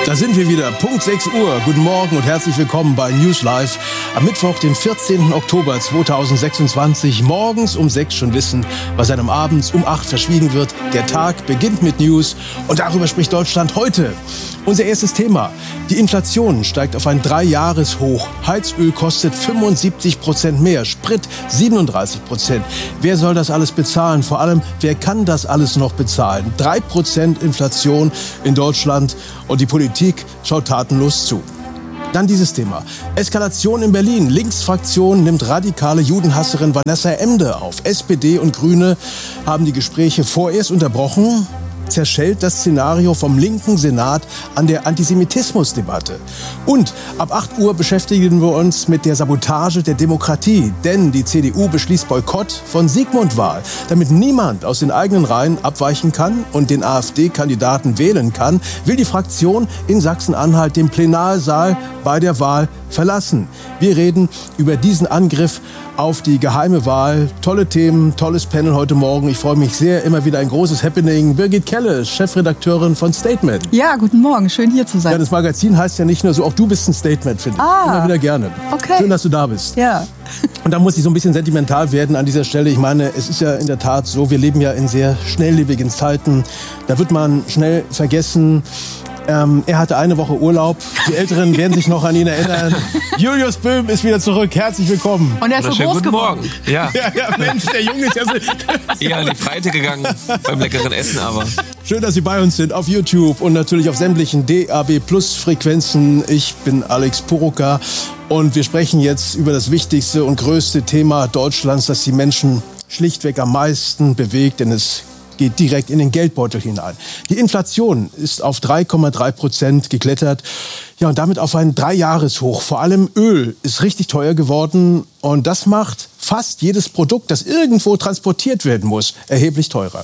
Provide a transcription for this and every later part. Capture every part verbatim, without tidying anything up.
Da sind wir wieder, Punkt sechs Uhr. Guten Morgen und herzlich willkommen bei News Live. Am Mittwoch, den vierzehnten Oktober zweitausendsechsundzwanzig. Morgens um sechs schon wissen, was einem abends um acht verschwiegen wird. Der Tag beginnt mit News und darüber spricht Deutschland heute. Unser erstes Thema. Die Inflation steigt auf ein Dreijahreshoch. Heizöl kostet fünfundsiebzig Prozent mehr, Sprit siebenunddreißig Prozent. Wer soll das alles bezahlen? Vor allem, wer kann das alles noch bezahlen? drei Prozent Inflation in Deutschland und die Politik schaut tatenlos zu. Dann dieses Thema. Eskalation in Berlin. Linksfraktion nimmt radikale Judenhasserin Vanessa Emde auf. S P D und Grüne haben die Gespräche vorerst unterbrochen. Zerschellt das Szenario vom linken Senat an der Antisemitismusdebatte. Und ab acht Uhr beschäftigen wir uns mit der Sabotage der Demokratie. Denn die C D U beschließt Boykott von Sigmund-Wahl. Damit niemand aus den eigenen Reihen abweichen kann und den AfD-Kandidaten wählen kann, will die Fraktion in Sachsen-Anhalt den Plenarsaal bei der Wahl verlassen. Wir reden über diesen Angriff auf die geheime Wahl. Tolle Themen, tolles Panel heute Morgen. Ich freue mich sehr, immer wieder ein großes Happening. Birgit Kelle, Chefredakteurin von Statement. Ja, guten Morgen, schön hier zu sein. Ja, das Magazin heißt ja nicht nur so, auch du bist ein Statement, finde ich. Ah, immer wieder gerne. Okay. Schön, dass du da bist. Ja. Und da muss ich so ein bisschen sentimental werden an dieser Stelle. Ich meine, es ist ja in der Tat so, wir leben ja in sehr schnelllebigen Zeiten. Da wird man schnell vergessen. Ähm, er hatte eine Woche Urlaub. Die Älteren werden sich noch an ihn erinnern. Julius Böhm ist wieder zurück. Herzlich willkommen. Und er ist so groß guten geworden. Morgen. Ja. Ja, ja, Mensch, der Junge ist ja so... Eher an die Breite gegangen beim leckeren Essen, aber... Schön, dass Sie bei uns sind auf YouTube und natürlich auf sämtlichen D A B Plus Frequenzen. Ich bin Alex Puruka und wir sprechen jetzt über das wichtigste und größte Thema Deutschlands, das die Menschen schlichtweg am meisten bewegt, denn es geht direkt in den Geldbeutel hinein. Die Inflation ist auf drei Komma drei Prozent geklettert. Ja, und damit auf ein Dreijahreshoch. Vor allem Öl ist richtig teuer geworden. Und das macht fast jedes Produkt, das irgendwo transportiert werden muss, erheblich teurer.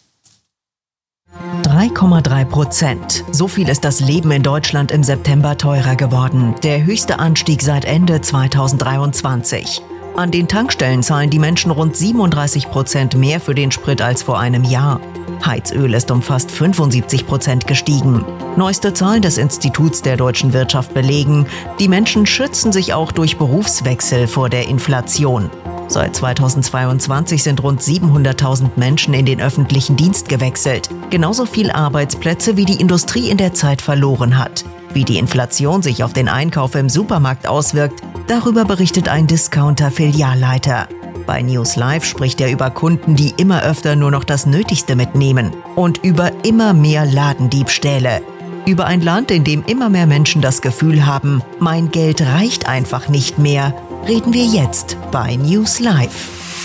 drei Komma drei Prozent. So viel ist das Leben in Deutschland im September teurer geworden. Der höchste Anstieg seit Ende zweitausenddreiundzwanzig. An den Tankstellen zahlen die Menschen rund siebenunddreißig Prozent mehr für den Sprit als vor einem Jahr. Heizöl ist um fast fünfundsiebzig Prozent gestiegen. Neueste Zahlen des Instituts der deutschen Wirtschaft belegen, die Menschen schützen sich auch durch Berufswechsel vor der Inflation. Seit zweitausendzweiundzwanzig sind rund siebenhunderttausend Menschen in den öffentlichen Dienst gewechselt. Genauso viel Arbeitsplätze wie die Industrie in der Zeit verloren hat. Wie die Inflation sich auf den Einkauf im Supermarkt auswirkt, darüber berichtet ein Discounter-Filialleiter. Bei News Live spricht er über Kunden, die immer öfter nur noch das Nötigste mitnehmen. Und über immer mehr Ladendiebstähle. Über ein Land, in dem immer mehr Menschen das Gefühl haben, mein Geld reicht einfach nicht mehr, reden wir jetzt bei News Live.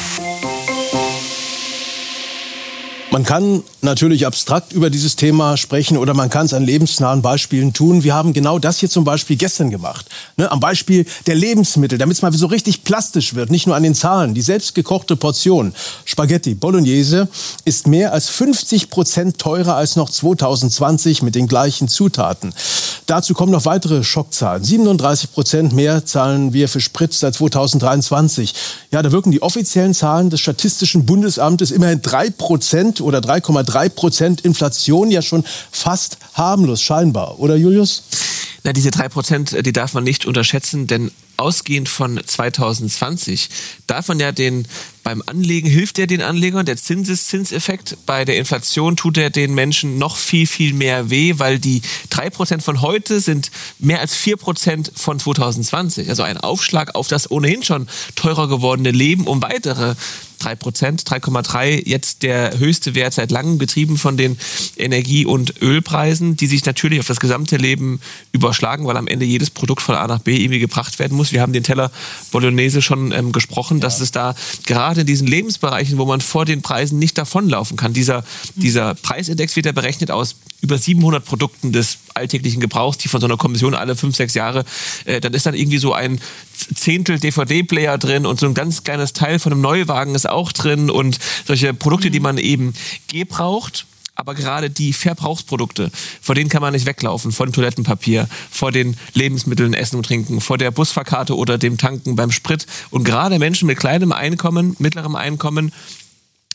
Man kann natürlich abstrakt über dieses Thema sprechen oder man kann es an lebensnahen Beispielen tun. Wir haben genau das hier zum Beispiel gestern gemacht. Ne, am Beispiel der Lebensmittel, damit es mal so richtig plastisch wird, nicht nur an den Zahlen. Die selbstgekochte Portion Spaghetti Bolognese ist mehr als fünfzig Prozent teurer als noch zweitausendzwanzig mit den gleichen Zutaten. Dazu kommen noch weitere Schockzahlen. siebenunddreißig Prozent mehr zahlen wir für Sprit seit zweitausenddreiundzwanzig. Ja, da wirken die offiziellen Zahlen des Statistischen Bundesamtes immerhin drei Prozent oder drei Komma drei Prozent Inflation ja schon fast harmlos scheinbar. Oder Julius? Na, diese drei Prozent, die darf man nicht unterschätzen, denn ausgehend von zweitausendzwanzig darf man ja den, beim Anlegen hilft er den Anlegern, der Zinseszinseffekt. Bei der Inflation tut er den Menschen noch viel, viel mehr weh, weil die drei Prozent von heute sind mehr als vier Prozent von zweitausendzwanzig. Also ein Aufschlag auf das ohnehin schon teurer gewordene Leben um weitere drei Prozent, drei Komma drei, jetzt der höchste Wert seit langem, getrieben von den Energie- und Ölpreisen, die sich natürlich auf das gesamte Leben überschlagen, weil am Ende jedes Produkt von A nach B irgendwie gebracht werden muss. Wir haben den Teller Bolognese schon ähm, gesprochen, dass ja. es da gerade in diesen Lebensbereichen, wo man vor den Preisen nicht davonlaufen kann, dieser, dieser Preisindex wird ja berechnet aus über siebenhundert Produkten des alltäglichen Gebrauchs, die von so einer Kommission alle fünf, sechs Jahre, äh, dann ist dann irgendwie so ein Zehntel D V D-Player drin und so ein ganz kleines Teil von einem Neuwagen ist auch drin und solche Produkte, die man eben gebraucht. Aber gerade die Verbrauchsprodukte, vor denen kann man nicht weglaufen, vor dem Toilettenpapier, vor den Lebensmitteln, Essen und Trinken, vor der Busfahrkarte oder dem Tanken beim Sprit. Und gerade Menschen mit kleinem Einkommen, mittlerem Einkommen,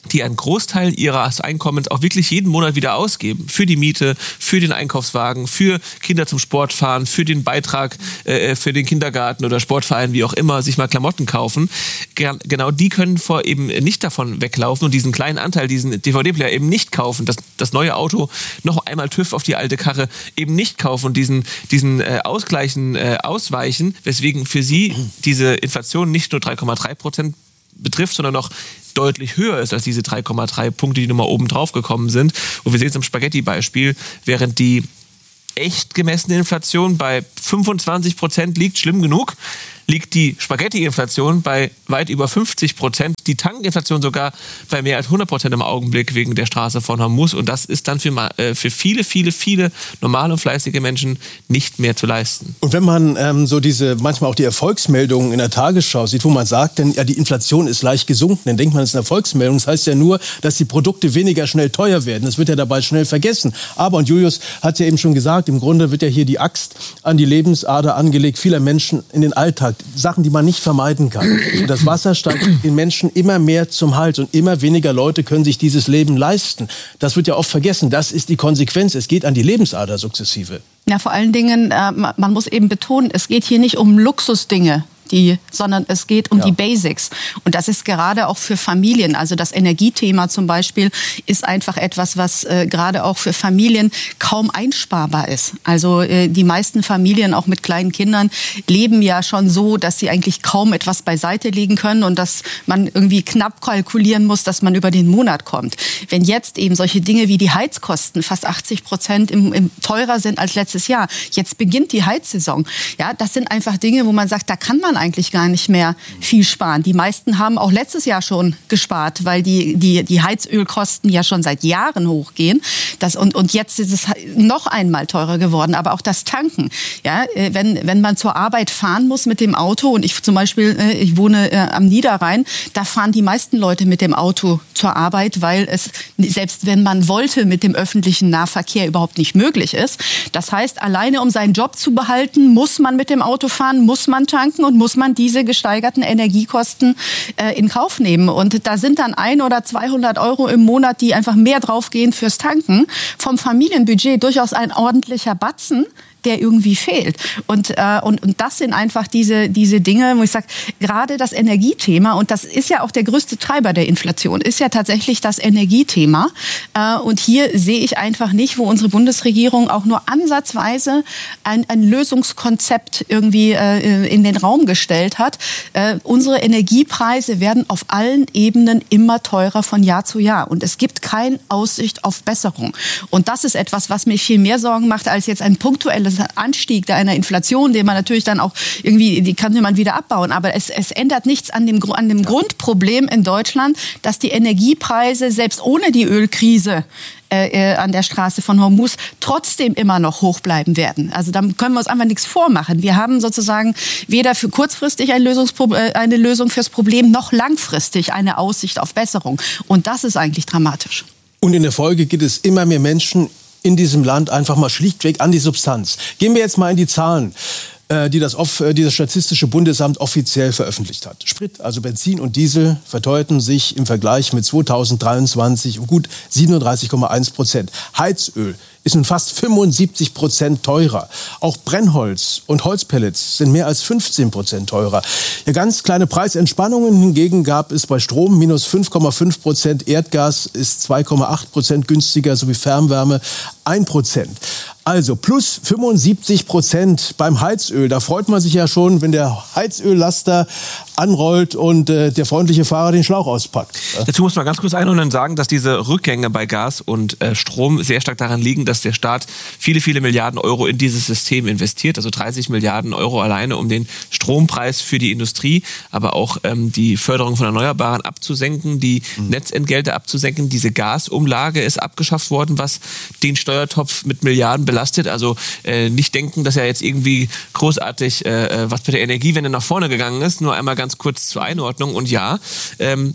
die einen Großteil ihres Einkommens auch wirklich jeden Monat wieder ausgeben. Für die Miete, für den Einkaufswagen, für Kinder zum Sport fahren, für den Beitrag äh, für den Kindergarten oder Sportverein, wie auch immer, sich mal Klamotten kaufen. Ge- genau die können vor eben nicht davon weglaufen und diesen kleinen Anteil, diesen D V D-Player eben nicht kaufen, das, das neue Auto, noch einmal TÜV auf die alte Karre eben nicht kaufen und diesen, diesen äh, Ausgleichen äh, ausweichen, weswegen für sie diese Inflation nicht nur drei Komma drei Prozent betrifft, sondern noch deutlich höher ist als diese drei Komma drei Punkte, die nochmal oben drauf gekommen sind. Und wir sehen es am Spaghetti-Beispiel, während die echt gemessene Inflation bei fünfundzwanzig Prozent liegt, schlimm genug, liegt die Spaghetti-Inflation bei weit über fünfzig Prozent, die Tankinflation sogar bei mehr als hundert Prozent im Augenblick wegen der Straße von Hormuz. Und das ist dann für, äh, für viele, viele, viele normale und fleißige Menschen nicht mehr zu leisten. Und wenn man ähm, so diese, manchmal auch die Erfolgsmeldungen in der Tagesschau sieht, wo man sagt, denn, ja, die Inflation ist leicht gesunken, dann denkt man, das ist eine Erfolgsmeldung. Das heißt ja nur, dass die Produkte weniger schnell teuer werden. Das wird ja dabei schnell vergessen. Aber, und Julius hat ja eben schon gesagt, im Grunde wird ja hier die Axt an die Lebensader angelegt vieler Menschen in den Alltag. Sachen, die man nicht vermeiden kann. Und das Wasser steigt den Menschen immer mehr zum Hals und immer weniger Leute können sich dieses Leben leisten. Das wird ja oft vergessen. Das ist die Konsequenz. Es geht an die Lebensader sukzessive. Ja, vor allen Dingen, äh, man muss eben betonen, es geht hier nicht um Luxusdinge. Die, sondern es geht um ja. die Basics. Und das ist gerade auch für Familien. Also das Energiethema zum Beispiel ist einfach etwas, was äh, gerade auch für Familien kaum einsparbar ist. Also äh, die meisten Familien, auch mit kleinen Kindern, leben ja schon so, dass sie eigentlich kaum etwas beiseite legen können und dass man irgendwie knapp kalkulieren muss, dass man über den Monat kommt. Wenn jetzt eben solche Dinge wie die Heizkosten fast achtzig Prozent im, im teurer sind als letztes Jahr, jetzt beginnt die Heizsaison. Ja, das sind einfach Dinge, wo man sagt, da kann man eigentlich gar nicht mehr viel sparen. Die meisten haben auch letztes Jahr schon gespart, weil die, die, die Heizölkosten ja schon seit Jahren hochgehen. Das, und, und jetzt ist es noch einmal teurer geworden. Aber auch das Tanken. Ja, wenn, wenn man zur Arbeit fahren muss mit dem Auto, und ich zum Beispiel, ich wohne am Niederrhein, da fahren die meisten Leute mit dem Auto zur Arbeit, weil es, selbst wenn man wollte, mit dem öffentlichen Nahverkehr überhaupt nicht möglich ist. Das heißt, alleine um seinen Job zu behalten, muss man mit dem Auto fahren, muss man tanken und muss man diese gesteigerten Energiekosten äh, in Kauf nehmen. Und da sind dann ein oder zweihundert Euro im Monat, die einfach mehr draufgehen fürs Tanken. Vom Familienbudget durchaus ein ordentlicher Batzen, der irgendwie fehlt. Und, äh, und, und das sind einfach diese, diese Dinge, wo ich sage, gerade das Energiethema, und das ist ja auch der größte Treiber der Inflation, ist ja tatsächlich das Energiethema. Äh, und hier sehe ich einfach nicht, wo unsere Bundesregierung auch nur ansatzweise ein, ein Lösungskonzept irgendwie äh, in den Raum gestellt hat. Äh, unsere Energiepreise werden auf allen Ebenen immer teurer von Jahr zu Jahr. Und es gibt keine Aussicht auf Besserung. Und das ist etwas, was mir viel mehr Sorgen macht, als jetzt ein punktuelles Anstieg einer Inflation, den man natürlich dann auch irgendwie, die kann man wieder abbauen. Aber es, es ändert nichts an dem, an dem ja. Grundproblem in Deutschland, dass die Energiepreise selbst ohne die Ölkrise äh, an der Straße von Hormuz trotzdem immer noch hoch bleiben werden. Also da können wir uns einfach nichts vormachen. Wir haben sozusagen weder für kurzfristig ein Lösungspro- äh, eine Lösung fürs Problem, noch langfristig eine Aussicht auf Besserung. Und das ist eigentlich dramatisch. Und in der Folge gibt es immer mehr Menschen in diesem Land einfach mal schlichtweg an die Substanz. Gehen wir jetzt mal in die Zahlen, die das, die das Statistische Bundesamt offiziell veröffentlicht hat. Sprit, also Benzin und Diesel, verteuerten sich im Vergleich mit zweitausenddreiundzwanzig um gut siebenunddreißig Komma eins Prozent. Heizöl ist nun fast fünfundsiebzig Prozent teurer. Auch Brennholz und Holzpellets sind mehr als fünfzehn Prozent teurer. Ja, ganz kleine Preisentspannungen hingegen gab es bei Strom minus fünf Komma fünf Prozent, Erdgas ist zwei Komma acht Prozent günstiger sowie Fernwärme ein Prozent. Also plus fünfundsiebzig Prozent beim Heizöl. Da freut man sich ja schon, wenn der Heizöllaster anrollt und äh, der freundliche Fahrer den Schlauch auspackt. Dazu muss man ganz kurz einholen und sagen, dass diese Rückgänge bei Gas und äh, Strom sehr stark daran liegen, dass der Staat viele, viele Milliarden Euro in dieses System investiert. Also dreißig Milliarden Euro alleine, um den Strompreis für die Industrie, aber auch ähm, die Förderung von Erneuerbaren abzusenken, die mhm. Netzentgelte abzusenken. Diese Gasumlage ist abgeschafft worden, was den Steuertopf mit Milliarden belastet. Also äh, nicht denken, dass ja jetzt irgendwie großartig äh, was bei der Energiewende nach vorne gegangen ist. Nur einmal ganz kurz zur Einordnung. Und ja, ähm,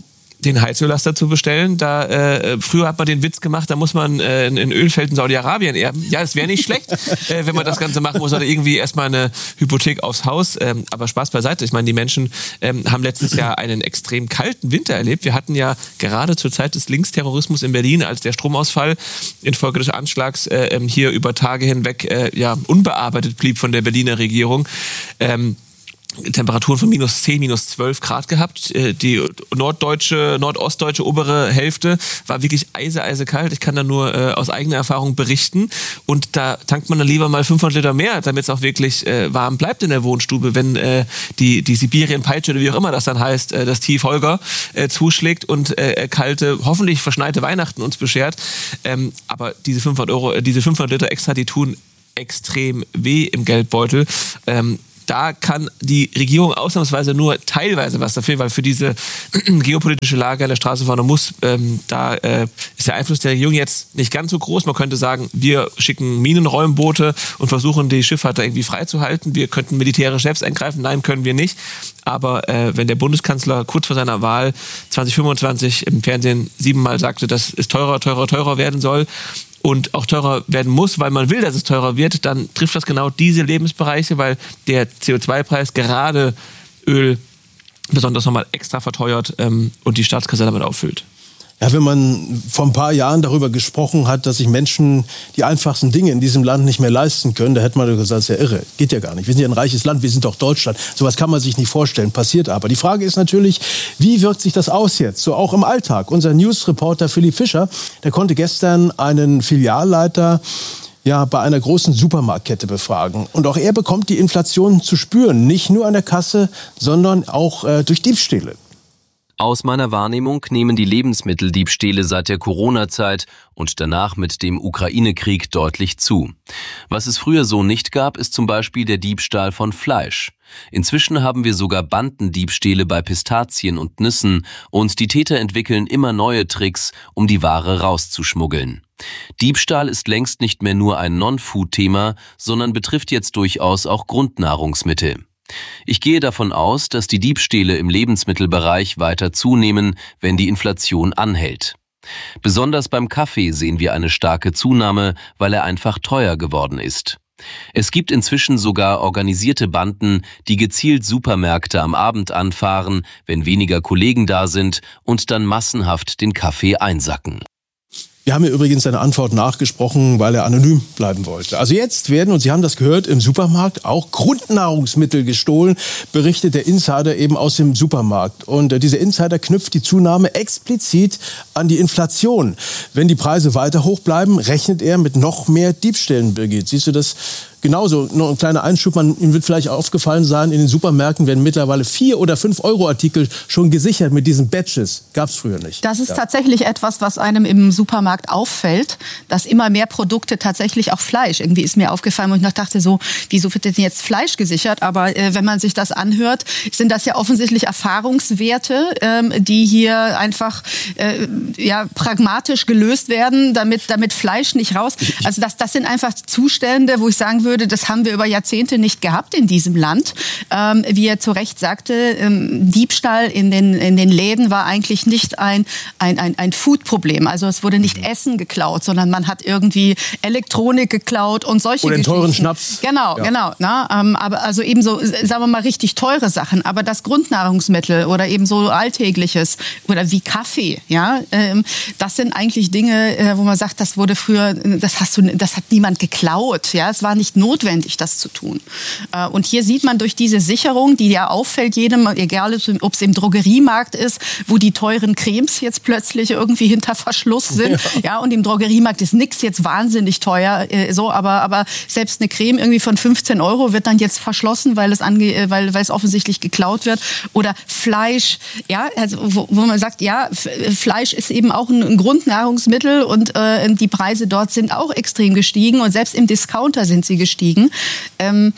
den Heizöllaster zu bestellen. Da äh, früher hat man den Witz gemacht, da muss man äh, in Ölfelden in Saudi-Arabien erben. Ja, es wäre nicht schlecht, äh, wenn man ja. das Ganze machen muss oder irgendwie erstmal eine Hypothek aufs Haus. Ähm, aber Spaß beiseite. Ich meine, die Menschen ähm, haben letztes Jahr einen extrem kalten Winter erlebt. Wir hatten ja gerade zur Zeit des Linksterrorismus in Berlin, als der Stromausfall infolge des Anschlags äh, hier über Tage hinweg äh, ja unbearbeitet blieb von der Berliner Regierung. Ähm, Temperaturen von minus zehn, minus zwölf Grad gehabt. Die norddeutsche, nordostdeutsche obere Hälfte war wirklich eise, eise kalt. Ich kann da nur äh, aus eigener Erfahrung berichten. Und da tankt man dann lieber mal fünfhundert Liter mehr, damit es auch wirklich äh, warm bleibt in der Wohnstube, wenn äh, die, die Sibirien-Peitsche oder wie auch immer das dann heißt, äh, das Tief Holger äh, zuschlägt und äh, kalte, hoffentlich verschneite Weihnachten uns beschert. Ähm, aber diese fünfhundert Euro, äh, diese fünfhundert Liter extra, die tun extrem weh im Geldbeutel. Ähm, Da kann die Regierung ausnahmsweise nur teilweise was dafür, weil für diese geopolitische Lage an der Straße vorne muss, ähm, da äh, ist der Einfluss der Regierung jetzt nicht ganz so groß. Man könnte sagen, wir schicken Minenräumboote und versuchen, die Schifffahrt da irgendwie freizuhalten. Wir könnten militärisch selbst eingreifen. Nein, können wir nicht. Aber äh, wenn der Bundeskanzler kurz vor seiner Wahl zwanzig fünfundzwanzig im Fernsehen siebenmal sagte, dass es teurer, teurer, teurer werden soll, und auch teurer werden muss, weil man will, dass es teurer wird, dann trifft das genau diese Lebensbereiche, weil der C O zwei Preis gerade Öl besonders nochmal extra verteuert ähm, und die Staatskasse damit auffüllt. Ja, wenn man vor ein paar Jahren darüber gesprochen hat, dass sich Menschen die einfachsten Dinge in diesem Land nicht mehr leisten können, da hätte man gesagt, das ist ja irre, geht ja gar nicht. Wir sind ja ein reiches Land, wir sind doch Deutschland. Sowas kann man sich nicht vorstellen, passiert aber. Die Frage ist natürlich, wie wirkt sich das aus jetzt, so auch im Alltag? Unser News-Reporter Philipp Fischer, der konnte gestern einen Filialleiter ja, bei einer großen Supermarktkette befragen. Und auch er bekommt die Inflation zu spüren, nicht nur an der Kasse, sondern auch äh, durch Diebstähle. Aus meiner Wahrnehmung nehmen die Lebensmitteldiebstähle seit der Corona-Zeit und danach mit dem Ukraine-Krieg deutlich zu. Was es früher so nicht gab, ist zum Beispiel der Diebstahl von Fleisch. Inzwischen haben wir sogar Bandendiebstähle bei Pistazien und Nüssen und die Täter entwickeln immer neue Tricks, um die Ware rauszuschmuggeln. Diebstahl ist längst nicht mehr nur ein Non-Food-Thema, sondern betrifft jetzt durchaus auch Grundnahrungsmittel. Ich gehe davon aus, dass die Diebstähle im Lebensmittelbereich weiter zunehmen, wenn die Inflation anhält. Besonders beim Kaffee sehen wir eine starke Zunahme, weil er einfach teuer geworden ist. Es gibt inzwischen sogar organisierte Banden, die gezielt Supermärkte am Abend anfahren, wenn weniger Kollegen da sind, und dann massenhaft den Kaffee einsacken. Wir haben hier übrigens seine Antwort nachgesprochen, weil er anonym bleiben wollte. Also jetzt werden, und Sie haben das gehört, im Supermarkt auch Grundnahrungsmittel gestohlen, berichtet der Insider eben aus dem Supermarkt. Und äh, dieser Insider knüpft die Zunahme explizit an die Inflation. Wenn die Preise weiter hoch bleiben, rechnet er mit noch mehr Diebstählen, Birgit. Siehst du das genauso? Noch ein kleiner Einschub, man, Ihnen wird vielleicht aufgefallen sein, in den Supermärkten werden mittlerweile vier oder fünf Euro Artikel schon gesichert mit diesen Badges. Gab es früher nicht. Das ist ja. tatsächlich etwas, was einem im Supermarkt auffällt, dass immer mehr Produkte, tatsächlich auch Fleisch, irgendwie ist mir aufgefallen, wo ich noch dachte so, wieso wird denn jetzt Fleisch gesichert? Aber äh, wenn man sich das anhört, sind das ja offensichtlich Erfahrungswerte, ähm, die hier einfach äh, ja, pragmatisch gelöst werden, damit, damit Fleisch nicht raus. Also das, das sind einfach Zustände, wo ich sagen würde, das haben wir über Jahrzehnte nicht gehabt in diesem Land. Ähm, wie er zu Recht sagte, ähm, Diebstahl in den, in den Läden war eigentlich nicht ein, ein, ein, ein Food-Problem. Also es wurde nicht Essen geklaut, sondern man hat irgendwie Elektronik geklaut und solche Oder einen Geschichten. teuren Schnaps. Genau, ja. genau. Na, ähm, aber also eben so, sagen wir mal, richtig teure Sachen. Aber das Grundnahrungsmittel oder eben so Alltägliches oder wie Kaffee, ja, ähm, das sind eigentlich Dinge, äh, wo man sagt, das wurde früher, das hast du, das hat niemand geklaut, ja, es war nicht notwendig, das zu tun. Äh, und hier sieht man durch diese Sicherung, die ja auffällt jedem, egal ob es im Drogeriemarkt ist, wo die teuren Cremes jetzt plötzlich irgendwie hinter Verschluss sind, ja, ja und im Drogeriemarkt ist nichts jetzt wahnsinnig teuer, äh, so, aber, aber selbst eine Creme irgendwie von fünfzehn Euro wird dann jetzt verschlossen, weil es, ange, weil, weil es offensichtlich geklaut wird. Oder Fleisch, ja, also wo, wo man sagt, ja, Fleisch ist eben auch ein, ein Grundnahrungsmittel und äh, die Preise dort sind auch extrem gestiegen und selbst im Discounter sind sie gestiegen. Ähm,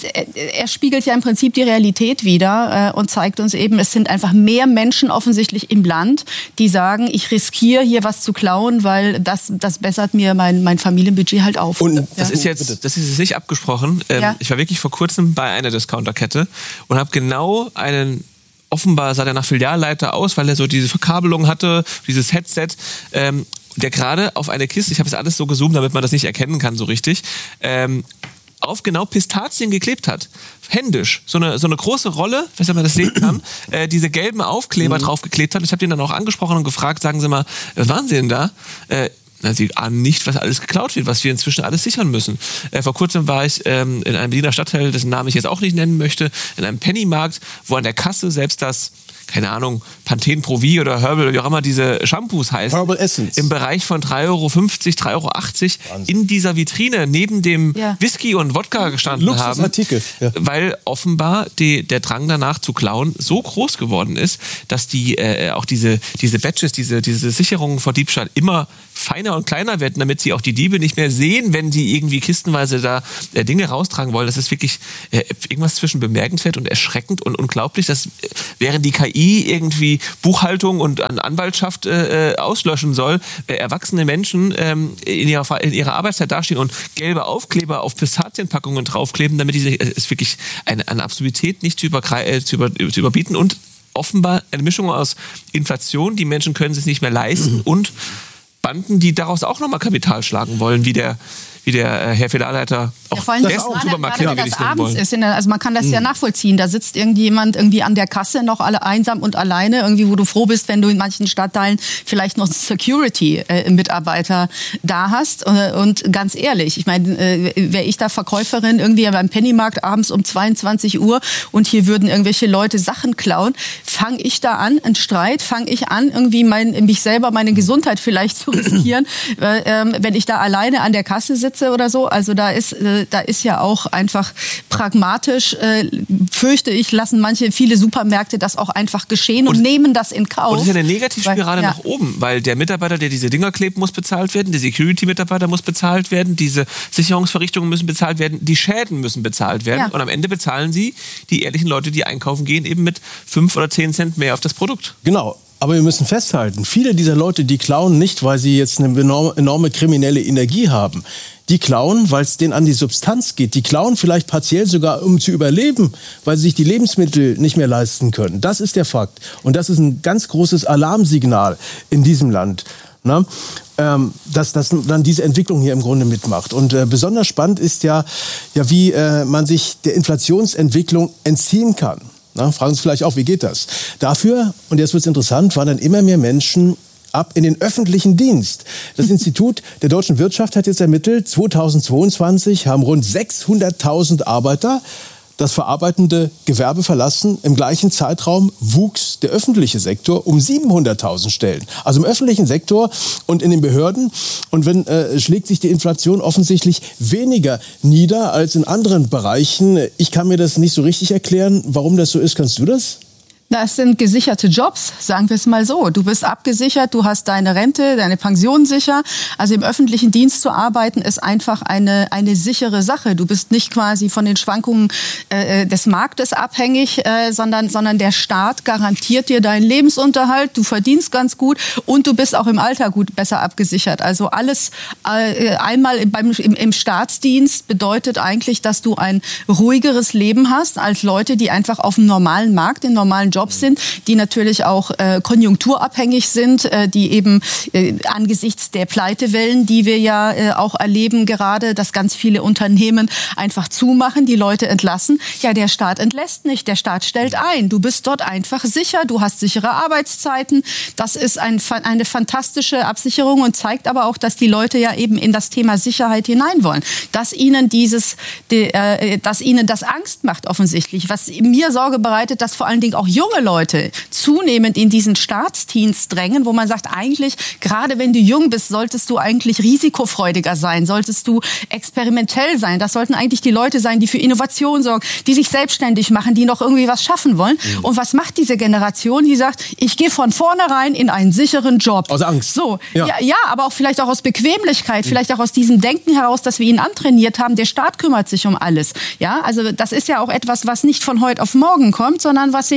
er spiegelt ja im Prinzip die Realität wider äh, und zeigt uns eben, es sind einfach mehr Menschen offensichtlich im Land, die sagen, ich riskiere hier was zu klauen, weil das, das bessert mir mein, mein Familienbudget halt auf. Und das ja. ist jetzt, das ist jetzt nicht abgesprochen. Ähm, ja. Ich war wirklich vor kurzem bei einer Discounterkette und habe genau einen offenbar sah der nach Filialleiter aus, weil er so diese Verkabelung hatte, dieses Headset, ähm, der gerade auf eine Kiste, ich habe es alles so gezoomt, damit man das nicht erkennen kann so richtig, ähm, auf genau Pistazien geklebt hat. Händisch. So eine, so eine große Rolle, weiß nicht, ob man das sehen kann, äh, diese gelben Aufkleber mhm. draufgeklebt hat. Ich habe den dann auch angesprochen und gefragt, sagen Sie mal, was waren Sie denn da? Äh, Na, sie ahnen nicht, was alles geklaut wird, was wir inzwischen alles sichern müssen. Äh, vor kurzem war ich ähm, in einem Berliner Stadtteil, dessen Namen ich jetzt auch nicht nennen möchte, in einem Pennymarkt, wo an der Kasse selbst das, keine Ahnung, Pantene Pro V oder Herbal oder wie auch immer diese Shampoos heißen, Herbal Essence, im Bereich von drei Euro fünfzig, drei Euro achtzig Wahnsinn. In dieser Vitrine neben dem ja. Whisky und Wodka gestanden haben. Luxusartikel. Ja. Weil offenbar die, der Drang danach zu klauen so groß geworden ist, dass die äh, auch diese, diese Badges, diese, diese Sicherungen vor Diebstahl immer feiner und kleiner werden, damit sie auch die Diebe nicht mehr sehen, wenn die irgendwie kistenweise da äh, Dinge raustragen wollen. Das ist wirklich äh, irgendwas zwischen bemerkenswert und erschreckend und unglaublich. Das, äh, während die K I irgendwie Buchhaltung und an Anwaltschaft äh, auslöschen soll, äh, erwachsene Menschen ähm, in, ihrer, in ihrer Arbeitszeit dastehen und gelbe Aufkleber auf Pistazienpackungen draufkleben, damit diese äh, ist wirklich eine, eine Absurdität nicht zu, übergre- äh, zu, über, zu überbieten und offenbar eine Mischung aus Inflation, die Menschen können es nicht mehr leisten, und Banden, die daraus auch nochmal Kapital schlagen wollen, wie der wie der äh, Herr Filialleiter auch ja, vor allem das auch Supermarkt kennt, das abends ist. Der, also man kann das mhm. ja nachvollziehen. Da sitzt irgendjemand irgendwie an der Kasse noch alle einsam und alleine, irgendwie, wo du froh bist, wenn du in manchen Stadtteilen vielleicht noch Security-Mitarbeiter äh, da hast. Und, und ganz ehrlich, ich meine, äh, wäre ich da Verkäuferin irgendwie beim Pennymarkt abends um zweiundzwanzig Uhr und hier würden irgendwelche Leute Sachen klauen, fange ich da an, einen Streit, fange ich an, irgendwie mein, mich selber, meine Gesundheit vielleicht zu riskieren, äh, äh, wenn ich da alleine an der Kasse sitze oder so. Also da ist, äh, da ist ja auch einfach pragmatisch, äh, fürchte ich, lassen manche, viele Supermärkte das auch einfach geschehen und, und nehmen das in Kauf. Und das ist ja eine Negativspirale weil, ja. nach oben, weil der Mitarbeiter, der diese Dinger klebt, muss bezahlt werden, der Security-Mitarbeiter muss bezahlt werden, diese Sicherungsverrichtungen müssen bezahlt werden, die Schäden müssen bezahlt werden, ja. und am Ende bezahlen sie die ehrlichen Leute, die einkaufen gehen, eben mit fünf oder zehn Cent mehr auf das Produkt. Genau. Aber wir müssen festhalten, viele dieser Leute, die klauen nicht, weil sie jetzt eine enorme, enorme kriminelle Energie haben. Die klauen, weil es denen an die Substanz geht. Die klauen vielleicht partiell sogar, um zu überleben, weil sie sich die Lebensmittel nicht mehr leisten können. Das ist der Fakt. Und das ist ein ganz großes Alarmsignal in diesem Land. Na, ähm, dass, dass dann diese Entwicklung hier im Grunde mitmacht. Und äh, besonders spannend ist ja, ja wie äh, man sich der Inflationsentwicklung entziehen kann. Na, fragen Sie vielleicht auch, wie geht das? Dafür, und jetzt wird es interessant, waren dann immer mehr Menschen ab in den öffentlichen Dienst. Das Institut der deutschen Wirtschaft hat jetzt ermittelt, zweitausendzweiundzwanzig haben rund sechshunderttausend Arbeiter das verarbeitende Gewerbe verlassen. Im gleichen Zeitraum wuchs der öffentliche Sektor um siebenhunderttausend Stellen. Also im öffentlichen Sektor und in den Behörden. Und wenn äh, schlägt sich die Inflation offensichtlich weniger nieder als in anderen Bereichen. Ich kann mir das nicht so richtig erklären, warum das so ist. Kannst du das? Das sind gesicherte Jobs, sagen wir es mal so. Du bist abgesichert, du hast deine Rente, deine Pension sicher. Also im öffentlichen Dienst zu arbeiten, ist einfach eine, eine sichere Sache. Du bist nicht quasi von den Schwankungen äh, des Marktes abhängig, äh, sondern, sondern der Staat garantiert dir deinen Lebensunterhalt. Du verdienst ganz gut und du bist auch im Alter gut besser abgesichert. Also alles äh, einmal beim, im, im Staatsdienst bedeutet eigentlich, dass du ein ruhigeres Leben hast als Leute, die einfach auf dem normalen Markt, in normalen Jobs sind, die natürlich auch äh, konjunkturabhängig sind, äh, die eben äh, angesichts der Pleitewellen, die wir ja äh, auch erleben gerade, dass ganz viele Unternehmen einfach zumachen, die Leute entlassen. Ja, der Staat entlässt nicht, der Staat stellt ein. Du bist dort einfach sicher, du hast sichere Arbeitszeiten. Das ist ein, eine fantastische Absicherung und zeigt aber auch, dass die Leute ja eben in das Thema Sicherheit hinein wollen. Dass ihnen dieses, die, äh, dass ihnen das Angst macht offensichtlich. Was mir Sorge bereitet, dass vor allen Dingen auch junge Leute zunehmend in diesen Staatsdienst drängen, wo man sagt, eigentlich, gerade wenn du jung bist, solltest du eigentlich risikofreudiger sein, solltest du experimentell sein. Das sollten eigentlich die Leute sein, die für Innovation sorgen, die sich selbstständig machen, die noch irgendwie was schaffen wollen. Mhm. Und was macht diese Generation? Die sagt, ich gehe von vornherein in einen sicheren Job. Aus Angst. So, ja, ja, ja, aber auch vielleicht auch aus Bequemlichkeit, mhm. vielleicht auch aus diesem Denken heraus, dass wir ihn antrainiert haben, der Staat kümmert sich um alles. Ja, also das ist ja auch etwas, was nicht von heute auf morgen kommt, sondern was sich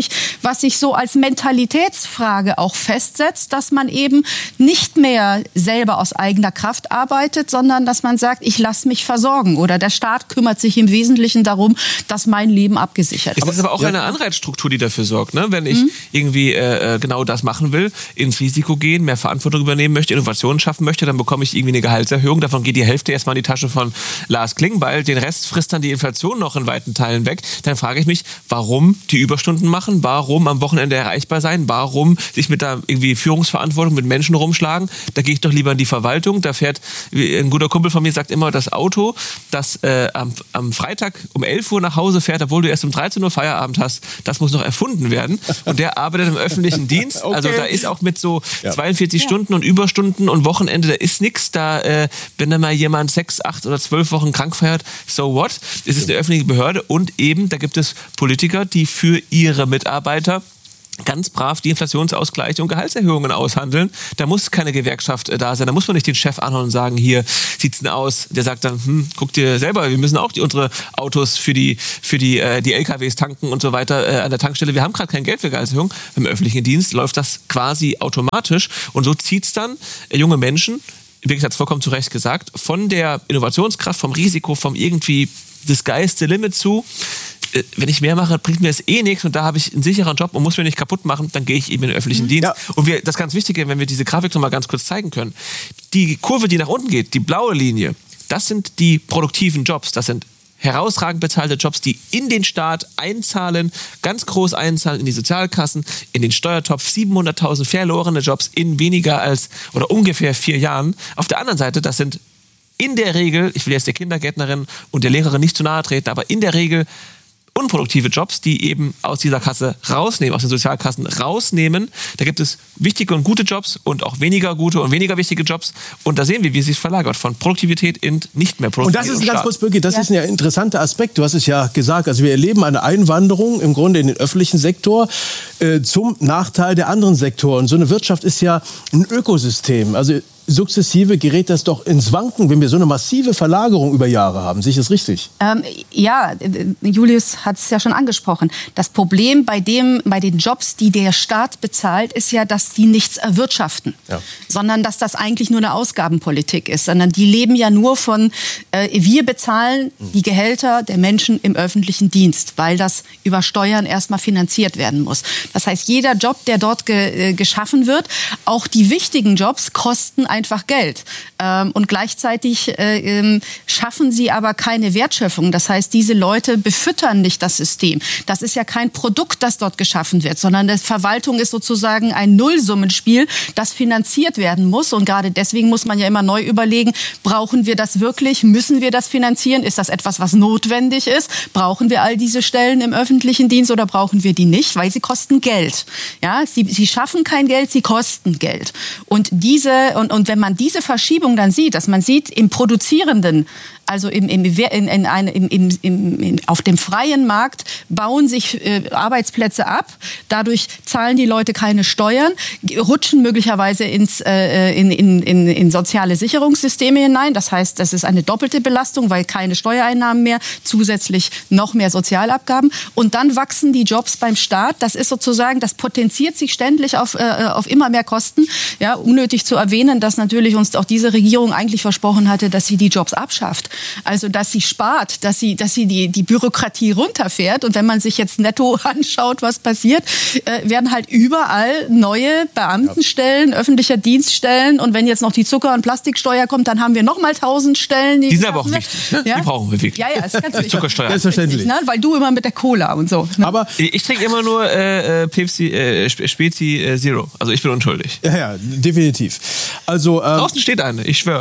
was sich so als Mentalitätsfrage auch festsetzt, dass man eben nicht mehr selber aus eigener Kraft arbeitet, sondern dass man sagt, ich lasse mich versorgen oder der Staat kümmert sich im Wesentlichen darum, dass mein Leben abgesichert ist. Es ist aber auch ja. eine Anreizstruktur, die dafür sorgt, ne? Wenn ich mhm. irgendwie äh, genau das machen will, ins Risiko gehen, mehr Verantwortung übernehmen möchte, Innovationen schaffen möchte, dann bekomme ich irgendwie eine Gehaltserhöhung. Davon geht die Hälfte erstmal in die Tasche von Lars Klingbeil. Den Rest frisst dann die Inflation noch in weiten Teilen weg. Dann frage ich mich, warum die Überstunden machen, warum am Wochenende erreichbar sein, warum sich mit der irgendwie Führungsverantwortung mit Menschen rumschlagen. Da gehe ich doch lieber in die Verwaltung. Da fährt, ein guter Kumpel von mir sagt immer, das Auto, das äh, am, am Freitag um elf Uhr nach Hause fährt, obwohl du erst um dreizehn Uhr Feierabend hast, das muss noch erfunden werden. Und der arbeitet im öffentlichen Dienst. Okay. Also da ist auch mit so ja. zweiundvierzig ja. Stunden und Überstunden und Wochenende, da ist nichts. Da, äh, wenn da mal jemand sechs, acht oder zwölf Wochen krank feiert, so what? Es ist eine öffentliche Behörde und eben, da gibt es Politiker, die für ihre Mitarbeiter ganz brav die Inflationsausgleiche und Gehaltserhöhungen aushandeln. Da muss keine Gewerkschaft äh, da sein. Da muss man nicht den Chef anhauen und sagen, hier sieht's denn aus. Der sagt dann, hm, guck dir selber, wir müssen auch die, unsere Autos für die für die äh, die L K Ws tanken und so weiter äh, an der Tankstelle. Wir haben gerade kein Geld für Gehaltserhöhung. Im öffentlichen Dienst läuft das quasi automatisch und so zieht's dann äh, junge Menschen, Birgit hat es vollkommen zu Recht gesagt, von der Innovationskraft, vom Risiko, vom irgendwie das Sky's the limit zu. Wenn ich mehr mache, bringt mir das eh nichts und da habe ich einen sicheren Job und muss mir nicht kaputt machen, dann gehe ich eben in den öffentlichen Dienst. Ja. Und wir, das ganz Wichtige, wenn wir diese Grafik noch mal ganz kurz zeigen können, die Kurve, die nach unten geht, die blaue Linie, das sind die produktiven Jobs, das sind herausragend bezahlte Jobs, die in den Staat einzahlen, ganz groß einzahlen in die Sozialkassen, in den Steuertopf, siebenhunderttausend verlorene Jobs in weniger als oder ungefähr vier Jahren. Auf der anderen Seite, das sind in der Regel, ich will jetzt der Kindergärtnerin und der Lehrerin nicht zu nahe treten, aber in der Regel unproduktive Jobs, die eben aus dieser Kasse rausnehmen, aus den Sozialkassen rausnehmen. Da gibt es wichtige und gute Jobs und auch weniger gute und weniger wichtige Jobs. Und da sehen wir, wie es sich verlagert von Produktivität in nicht mehr Produktivität. Und das ist ganz kurz, Birgit, das ja. ist ein ja interessanter Aspekt. Du hast es ja gesagt, also wir erleben eine Einwanderung im Grunde in den öffentlichen Sektor äh, zum Nachteil der anderen Sektoren. So eine Wirtschaft ist ja ein Ökosystem. Also sukzessive gerät das doch ins Wanken, wenn wir so eine massive Verlagerung über Jahre haben. Sehe ich das richtig? Ähm, ja, Julius hat es ja schon angesprochen. Das Problem bei, dem, bei den Jobs, die der Staat bezahlt, ist ja, dass die nichts erwirtschaften. Ja. Sondern dass das eigentlich nur eine Ausgabenpolitik ist. Sondern die leben ja nur von, äh, wir bezahlen die Gehälter der Menschen im öffentlichen Dienst, weil das über Steuern erstmal finanziert werden muss. Das heißt, jeder Job, der dort ge, äh, geschaffen wird, auch die wichtigen Jobs, kosten einfach Geld. Ähm, und gleichzeitig äh, ähm, schaffen sie aber keine Wertschöpfung. Das heißt, diese Leute befüttern nicht das System. Das ist ja kein Produkt, das dort geschaffen wird, sondern die Verwaltung ist sozusagen ein Nullsummenspiel, das finanziert werden muss. Und gerade deswegen muss man ja immer neu überlegen, brauchen wir das wirklich? Müssen wir das finanzieren? Ist das etwas, was notwendig ist? Brauchen wir all diese Stellen im öffentlichen Dienst oder brauchen wir die nicht? Weil sie kosten Geld. Ja, sie, sie schaffen kein Geld, sie kosten Geld. Und diese, und, und wenn man diese Verschiebung dann sieht, dass man sieht, im Produzierenden, also im, im, in, in eine, im, im, im, auf dem freien Markt bauen sich äh, Arbeitsplätze ab. Dadurch zahlen die Leute keine Steuern, rutschen möglicherweise ins, äh, in, in, in, in soziale Sicherungssysteme hinein. Das heißt, das ist eine doppelte Belastung, weil keine Steuereinnahmen mehr, zusätzlich noch mehr Sozialabgaben. Und dann wachsen die Jobs beim Staat. Das ist sozusagen, das potenziert sich ständig auf, äh, auf immer mehr Kosten. Ja, unnötig zu erwähnen, dass natürlich uns auch diese Regierung eigentlich versprochen hatte, dass sie die Jobs abschafft. Also, dass sie spart, dass sie, dass sie die, die Bürokratie runterfährt. Und wenn man sich jetzt netto anschaut, was passiert, äh, werden halt überall neue Beamtenstellen, ja. öffentlicher Dienststellen. Und wenn jetzt noch die Zucker- und Plastiksteuer kommt, dann haben wir noch mal tausend Stellen. Die, die sind aber auch wichtig. Ne? Ja? Die brauchen wir wirklich. Ja, ja, ist ganz wichtig. Zuckersteuer. Selbstverständlich. Ne? Weil du immer mit der Cola und so. Ne? Aber ich trinke immer nur äh, Pepsi, äh, Spezi äh, Zero. Also ich bin unschuldig. Ja, ja, definitiv. Also, ähm, draußen steht eine, ich schwöre.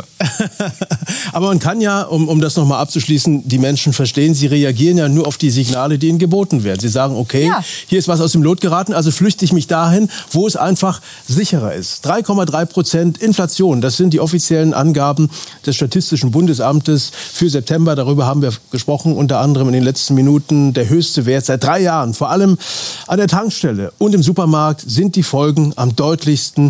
Aber man kann ja, um, um das nochmal abzuschließen, die Menschen verstehen, sie reagieren ja nur auf die Signale, die ihnen geboten werden. Sie sagen, okay, ja. hier ist was aus dem Lot geraten, also flüchte ich mich dahin, wo es einfach sicherer ist. drei Komma drei Prozent Inflation, das sind die offiziellen Angaben des Statistischen Bundesamtes für September. Darüber haben wir gesprochen, unter anderem in den letzten Minuten. Der höchste Wert seit drei Jahren. Vor allem an der Tankstelle und im Supermarkt sind die Folgen am deutlichsten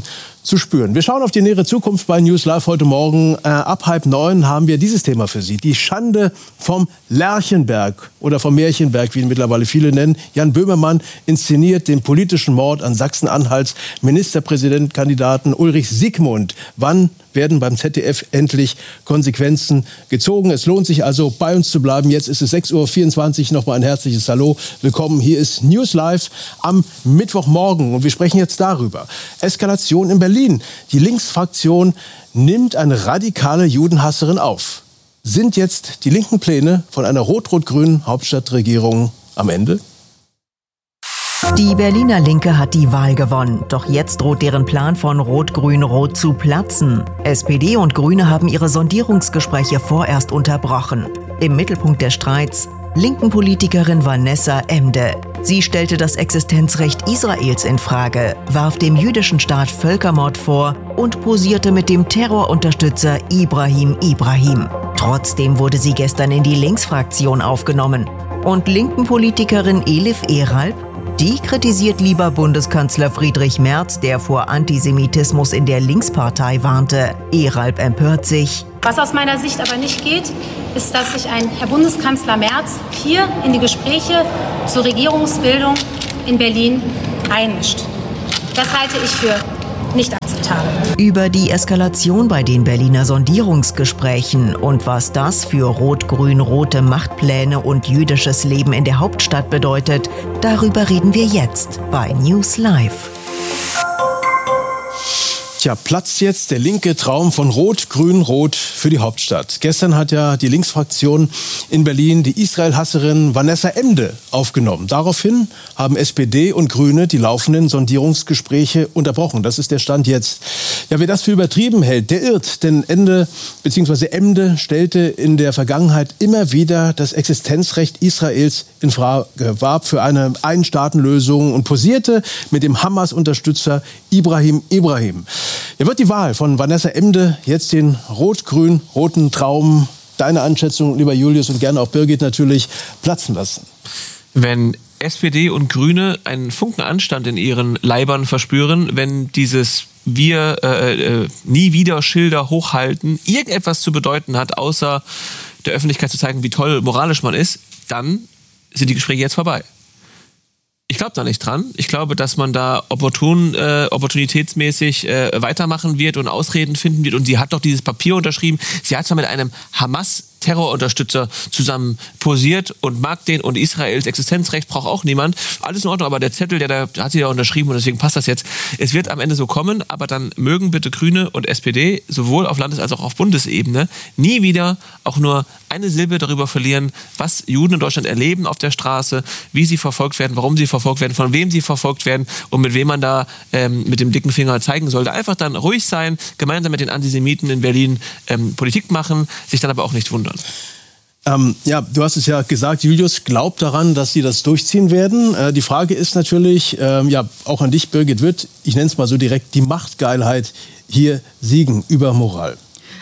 zu spüren. Wir schauen auf die nähere Zukunft bei News Live heute Morgen. Äh, ab halb neun haben wir dieses Thema für Sie. Die Schande vom Lerchenberg oder vom Märchenberg, wie ihn mittlerweile viele nennen. Jan Böhmermann inszeniert den politischen Mord an Sachsen-Anhalts Ministerpräsidentkandidaten Ulrich Siegmund. Wann werden beim Z D F endlich Konsequenzen gezogen? Es lohnt sich also, bei uns zu bleiben. Jetzt ist es sechs Uhr vierundzwanzig. Nochmal ein herzliches Hallo. Willkommen. Hier ist News Live am Mittwochmorgen. Und wir sprechen jetzt darüber. Eskalation in Berlin. Die Linksfraktion nimmt eine radikale Judenhasserin auf. Sind jetzt die linken Pläne von einer rot-rot-grünen Hauptstadtregierung am Ende? Die Berliner Linke hat die Wahl gewonnen. Doch jetzt droht deren Plan von Rot-Grün-Rot zu platzen. S P D und Grüne haben ihre Sondierungsgespräche vorerst unterbrochen. Im Mittelpunkt des Streits linken Politikerin Vanessa Emde. Sie stellte das Existenzrecht Israels in Frage, warf dem jüdischen Staat Völkermord vor und posierte mit dem Terrorunterstützer Ibrahim Ibrahim. Trotzdem wurde sie gestern in die Linksfraktion aufgenommen. Und linken Politikerin Elif Eralp? Die kritisiert lieber Bundeskanzler Friedrich Merz, der vor Antisemitismus in der Linkspartei warnte. Eralp empört sich. Was aus meiner Sicht aber nicht geht, ist, dass sich ein Herr Bundeskanzler Merz hier in die Gespräche zur Regierungsbildung in Berlin einmischt. Das halte ich für nicht akzeptabel. Über die Eskalation bei den Berliner Sondierungsgesprächen und was das für rot-grün-rote Machtpläne und jüdisches Leben in der Hauptstadt bedeutet, darüber reden wir jetzt bei News Live. Tja, platzt jetzt der linke Traum von Rot-Grün-Rot für die Hauptstadt. Gestern hat ja die Linksfraktion in Berlin die Israel-Hasserin Vanessa Emde aufgenommen. Daraufhin haben S P D und Grüne die laufenden Sondierungsgespräche unterbrochen. Das ist der Stand jetzt. Ja, wer das für übertrieben hält, der irrt. Denn Ende bzw. Emde stellte in der Vergangenheit immer wieder das Existenzrecht Israels in Frage, warb für eine Ein-Staaten-Lösung und posierte mit dem Hamas-Unterstützer Ibrahim Ibrahim. Ja, wird die Wahl von Vanessa Emde jetzt den rot-grün-roten Traum, deine Einschätzung, lieber Julius, und gerne auch Birgit natürlich, platzen lassen? Wenn S P D und Grüne einen Funken Anstand in ihren Leibern verspüren, wenn dieses Wir äh, äh, nie wieder Schilder hochhalten irgendetwas zu bedeuten hat, außer der Öffentlichkeit zu zeigen, wie toll moralisch man ist, dann sind die Gespräche jetzt vorbei. Ich glaube da nicht dran. Ich glaube, dass man da opportun, äh, opportunitätsmäßig äh, weitermachen wird und Ausreden finden wird. Und sie hat doch dieses Papier unterschrieben. Sie hat zwar mit einem Hamas-Terrorunterstützer zusammen posiert und mag den, und Israels Existenzrecht braucht auch niemand. Alles in Ordnung, aber der Zettel, der da hat sie ja unterschrieben, und deswegen passt das jetzt. Es wird am Ende so kommen, aber dann mögen bitte Grüne und S P D sowohl auf Landes- als auch auf Bundesebene nie wieder auch nur eine Silbe darüber verlieren, was Juden in Deutschland erleben auf der Straße, wie sie verfolgt werden, warum sie verfolgt werden, von wem sie verfolgt werden und mit wem man da ähm, mit dem dicken Finger zeigen sollte. Einfach dann ruhig sein, gemeinsam mit den Antisemiten in Berlin ähm, Politik machen, sich dann aber auch nicht wundern. Ähm, ja, du hast es ja gesagt, Julius glaubt daran, dass sie das durchziehen werden. Äh, die Frage ist natürlich, ähm, ja, auch an dich, Birgit, wird, ich nenne es mal so direkt, die Machtgeilheit hier siegen über Moral?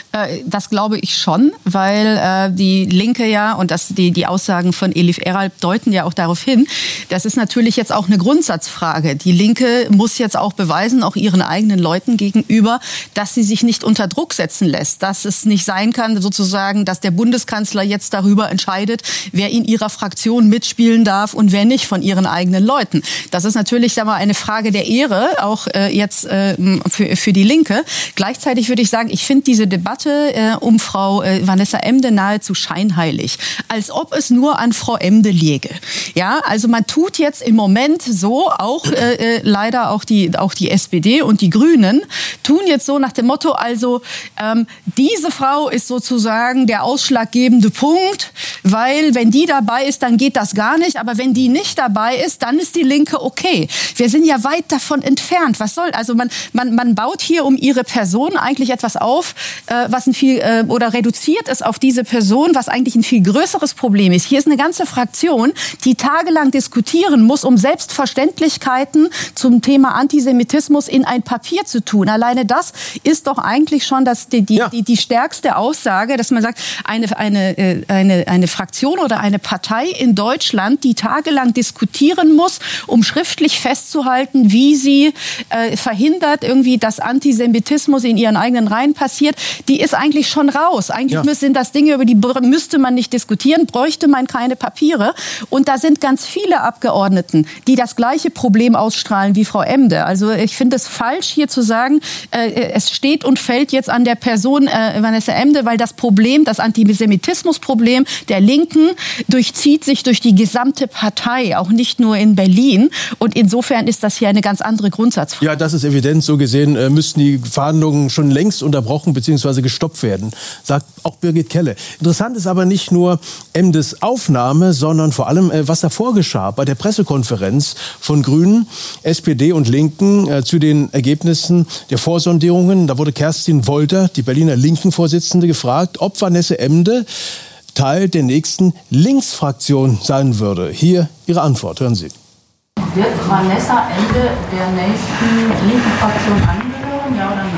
Das glaube ich schon, weil äh, die Linke ja, und das, die, die Aussagen von Elif Eralp deuten ja auch darauf hin, das ist natürlich jetzt auch eine Grundsatzfrage. Die Linke muss jetzt auch beweisen, auch ihren eigenen Leuten gegenüber, dass sie sich nicht unter Druck setzen lässt. Dass es nicht sein kann, sozusagen, dass der Bundeskanzler jetzt darüber entscheidet, wer in ihrer Fraktion mitspielen darf und wer nicht von ihren eigenen Leuten. Das ist natürlich, sagen wir, eine Frage der Ehre, auch äh, jetzt äh, für, für die Linke. Gleichzeitig würde ich sagen, ich finde diese Debatte Äh, um Frau äh, Vanessa Emde nahezu scheinheilig, als ob es nur an Frau Emde läge. Ja, also man tut jetzt im Moment so, auch äh, leider auch die, auch die S P D und die Grünen tun jetzt so nach dem Motto, also ähm, diese Frau ist sozusagen der ausschlaggebende Punkt, weil wenn die dabei ist, dann geht das gar nicht, aber wenn die nicht dabei ist, dann ist die Linke okay. Wir sind ja weit davon entfernt. Was soll, also man, man, man baut hier um ihre Person eigentlich etwas auf, äh, was ein viel, äh, oder reduziert es auf diese Person, was eigentlich ein viel größeres Problem ist. Hier ist eine ganze Fraktion, die tagelang diskutieren muss, um Selbstverständlichkeiten zum Thema Antisemitismus in ein Papier zu tun. Alleine das ist doch eigentlich schon das, die, die, ja. die, die stärkste Aussage, dass man sagt, eine, eine, eine, eine Fraktion oder eine Partei in Deutschland, die tagelang diskutieren muss, um schriftlich festzuhalten, wie sie äh, verhindert irgendwie, dass Antisemitismus in ihren eigenen Reihen passiert, die ist eigentlich schon raus. Eigentlich ja. sind das Dinge, über die müsste man nicht diskutieren, bräuchte man keine Papiere. Und da sind ganz viele Abgeordneten, die das gleiche Problem ausstrahlen wie Frau Emde. Also ich finde es falsch, hier zu sagen, äh, es steht und fällt jetzt an der Person äh, Vanessa Emde, weil das Problem, das Antisemitismusproblem der Linken durchzieht sich durch die gesamte Partei, auch nicht nur in Berlin. Und insofern ist das hier eine ganz andere Grundsatzfrage. Ja, das ist evident. So gesehen äh, müssten die Verhandlungen schon längst unterbrochen bzw. gestoppt werden, sagt auch Birgit Kelle. Interessant ist aber nicht nur Emdes Aufnahme, sondern vor allem, äh, was davor geschah bei der Pressekonferenz von Grünen, S P D und Linken äh, zu den Ergebnissen der Vorsondierungen. Da wurde Kerstin Wolter, die Berliner Linken-Vorsitzende, gefragt, ob Vanessa Emde Teil der nächsten Linksfraktion sein würde. Hier ihre Antwort, hören Sie. Wird Vanessa Emde der nächsten linken Fraktion angehören, ja oder nein?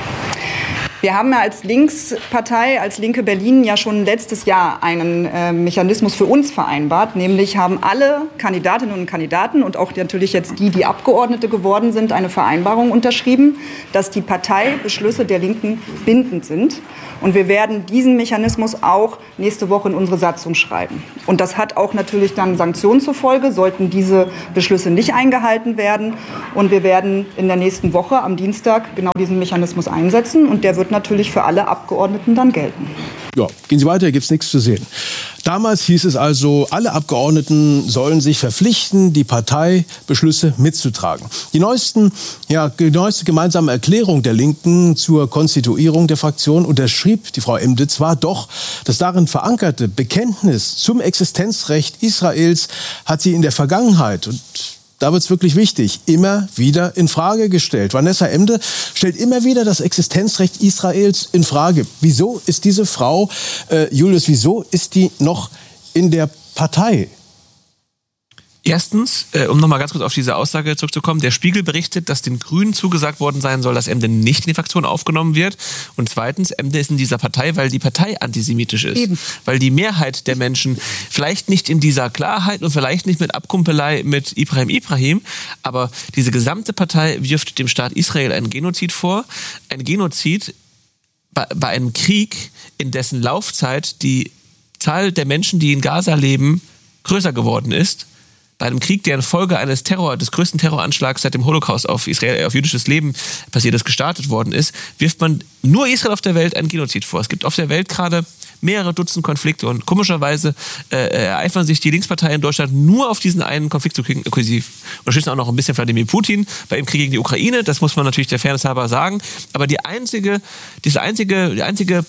Wir haben ja als Linkspartei, als Linke Berlin ja schon letztes Jahr einen äh, Mechanismus für uns vereinbart. Nämlich haben alle Kandidatinnen und Kandidaten und auch natürlich jetzt die, die Abgeordnete geworden sind, eine Vereinbarung unterschrieben, dass die Parteibeschlüsse der Linken bindend sind. Und wir werden diesen Mechanismus auch nächste Woche in unsere Satzung schreiben. Und das hat auch natürlich dann Sanktionen zur Folge, sollten diese Beschlüsse nicht eingehalten werden. Und wir werden in der nächsten Woche am Dienstag genau diesen Mechanismus einsetzen. Und der wird natürlich für alle Abgeordneten dann gelten. Ja, gehen Sie weiter, hier gibt es nichts zu sehen. Damals hieß es also, alle Abgeordneten sollen sich verpflichten, die Parteibeschlüsse mitzutragen. Die neuesten, ja, die neueste gemeinsame Erklärung der Linken zur Konstituierung der Fraktion unterschrieb die Frau Emde zwar, doch das darin verankerte Bekenntnis zum Existenzrecht Israels hat sie in der Vergangenheit, und da wird es wirklich wichtig, immer wieder in Frage gestellt. Vanessa Emde stellt immer wieder das Existenzrecht Israels in Frage. Wieso ist diese Frau, äh, Julius, wieso ist die noch in der Partei? Erstens, äh, um nochmal ganz kurz auf diese Aussage zurückzukommen, der Spiegel berichtet, dass den Grünen zugesagt worden sein soll, dass Emde nicht in die Fraktion aufgenommen wird. Und zweitens, Emde ist in dieser Partei, weil die Partei antisemitisch ist. Eben. Weil die Mehrheit der Menschen, vielleicht nicht in dieser Klarheit und vielleicht nicht mit Abkumpelei mit Ibrahim Ibrahim, aber diese gesamte Partei wirft dem Staat Israel einen Genozid vor. Ein Genozid bei, bei einem Krieg, in dessen Laufzeit die Zahl der Menschen, die in Gaza leben, größer geworden ist. Bei einem Krieg, der in Folge eines Terror, des größten Terroranschlags seit dem Holocaust auf Israel, auf jüdisches Leben passiert ist, gestartet worden ist, wirft man nur Israel auf der Welt einen Genozid vor. Es gibt auf der Welt gerade mehrere Dutzend Konflikte und komischerweise äh, ereifern sich die Linksparteien in Deutschland nur auf diesen einen Konflikt zu kriegen. Sie unterstützen auch noch ein bisschen Wladimir Putin bei dem Krieg gegen die Ukraine, das muss man natürlich der Fairness halber sagen. Aber die einzige, diese einzige, die einzige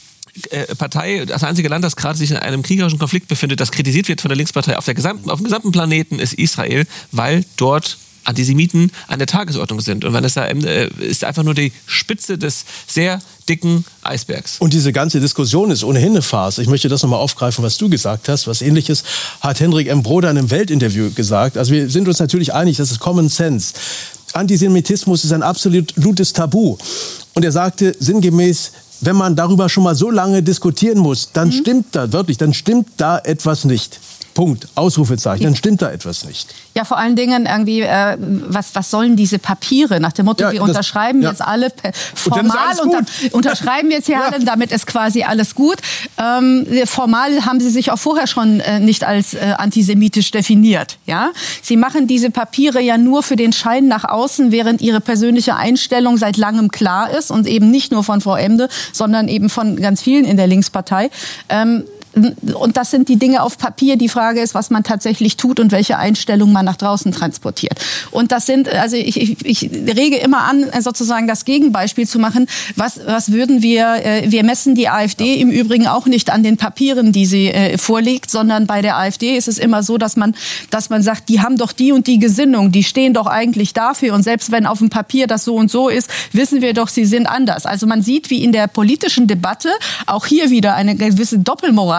Partei, das einzige Land, das gerade sich in einem kriegerischen Konflikt befindet, das kritisiert wird von der Linkspartei auf, der gesamten, auf dem gesamten Planeten, ist Israel, weil dort Antisemiten an der Tagesordnung sind. Und Vanessa Emde ist einfach nur die Spitze des sehr dicken Eisbergs. Und diese ganze Diskussion ist ohnehin eine Farce. Ich möchte das nochmal aufgreifen, was du gesagt hast. Was Ähnliches hat Hendrik M. Broder in einem Weltinterview gesagt. Also wir sind uns natürlich einig, das ist Common Sense. Antisemitismus ist ein absolutes Tabu. Und er sagte sinngemäß, wenn man darüber schon mal so lange diskutieren muss, dann mhm. stimmt da, wirklich, dann stimmt da etwas nicht. Punkt. Ausrufezeichen. Dann stimmt da etwas nicht. Ja, vor allen Dingen irgendwie, äh, was, was sollen diese Papiere? Nach dem Motto, ja, wir das, unterschreiben ja. jetzt alle formal und dann unterschreiben wir jetzt hier ja. alle, damit ist quasi alles gut. Ähm, formal haben sie sich auch vorher schon äh, nicht als äh, antisemitisch definiert. Ja? Sie machen diese Papiere ja nur für den Schein nach außen, während ihre persönliche Einstellung seit langem klar ist und eben nicht nur von Frau Emde, sondern eben von ganz vielen in der Linkspartei. Ähm, Und das sind die Dinge auf Papier. Die Frage ist, was man tatsächlich tut und welche Einstellung man nach draußen transportiert. Und das sind, also ich, ich, ich rege immer an, sozusagen das Gegenbeispiel zu machen. Was, was würden wir, wir messen die AfD im Übrigen auch nicht an den Papieren, die sie äh, vorlegt, sondern bei der AfD ist es immer so, dass man, dass man sagt, die haben doch die und die Gesinnung, die stehen doch eigentlich dafür. Und selbst wenn auf dem Papier das so und so ist, wissen wir doch, sie sind anders. Also man sieht, wie in der politischen Debatte auch hier wieder eine gewisse Doppelmoral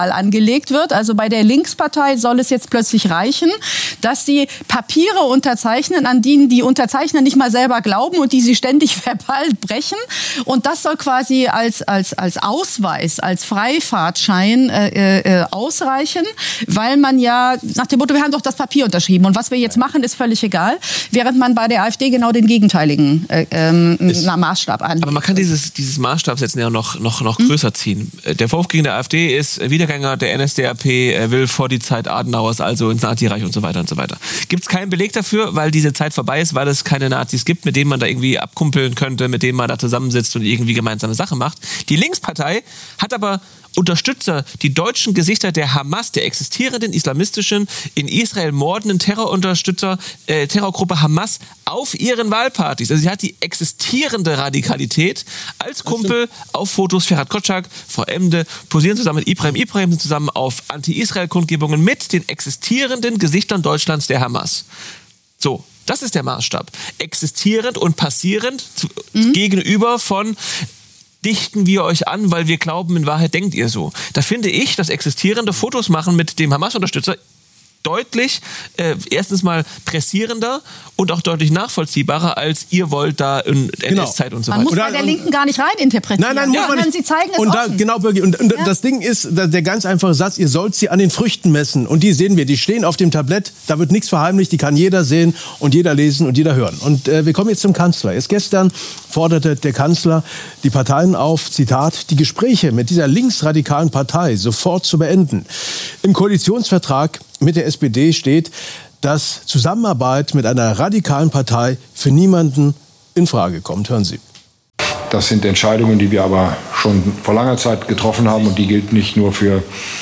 Skandal angelegt wird. Also bei der Linkspartei soll es jetzt plötzlich reichen, dass sie Papiere unterzeichnen, an denen die Unterzeichner nicht mal selber glauben und die sie ständig verbal brechen. Und das soll quasi als, als, als Ausweis, als Freifahrtschein äh, äh, ausreichen, weil man ja nach dem Motto, wir haben doch das Papier unterschrieben und was wir jetzt machen, ist völlig egal, während man bei der AfD genau den gegenteiligen äh, ähm, Maßstab anlegt. Aber man kann dieses, dieses Maßstabsetzen ja noch, noch, noch hm? größer ziehen. Der Vorwurf gegen der AfD ist, Wiedergänger der N S D A P, er will vor die Zeit Adenauers, also ins Nazireich und so weiter und so weiter. Gibt es keinen Beleg dafür, weil diese Zeit vorbei ist, weil es keine Nazis gibt, mit denen man da irgendwie abkumpeln könnte, mit denen man da zusammensitzt und irgendwie gemeinsame Sachen macht. Die Linkspartei hat aber Unterstützer, die deutschen Gesichter der Hamas, der existierenden islamistischen, in Israel mordenden Terrorunterstützer, äh, Terrorgruppe Hamas auf ihren Wahlpartys. Also sie hat die existierende Radikalität als Kumpel auf Fotos. Ferhat Kotschak, Frau Emde posieren zusammen mit Ibrahim Ibrahim sind zusammen auf Anti-Israel-Kundgebungen mit den existierenden Gesichtern Deutschlands der Hamas. So, das ist der Maßstab. Existierend und passierend zu, mhm. gegenüber von dichten wir euch an, weil wir glauben, in Wahrheit denkt ihr so. Da finde ich, dass existierende Fotos machen mit dem Hamas-Unterstützer deutlich, äh, erstens mal pressierender und auch deutlich nachvollziehbarer, als ihr wollt da in N S-Zeit genau. und so weiter. Man muss bei der Linken gar nicht reininterpretieren. Nein, nein, muss ja, man nicht. Sie zeigen es und da, offen. Genau, Birgit. Und, und ja. das Ding ist, der ganz einfache Satz, ihr sollt sie an den Früchten messen. Und die sehen wir, die stehen auf dem Tablett, da wird nichts verheimlicht, die kann jeder sehen und jeder lesen und jeder hören. Und äh, wir kommen jetzt zum Kanzler. Erst gestern forderte der Kanzler die Parteien auf, Zitat, die Gespräche mit dieser linksradikalen Partei sofort zu beenden. Im Koalitionsvertrag mit der S P D steht, dass Zusammenarbeit mit einer radikalen Partei für niemanden in Frage kommt. Hören Sie. Das sind Entscheidungen, die wir aber schon vor langer Zeit getroffen haben. Und die gilt nicht nur für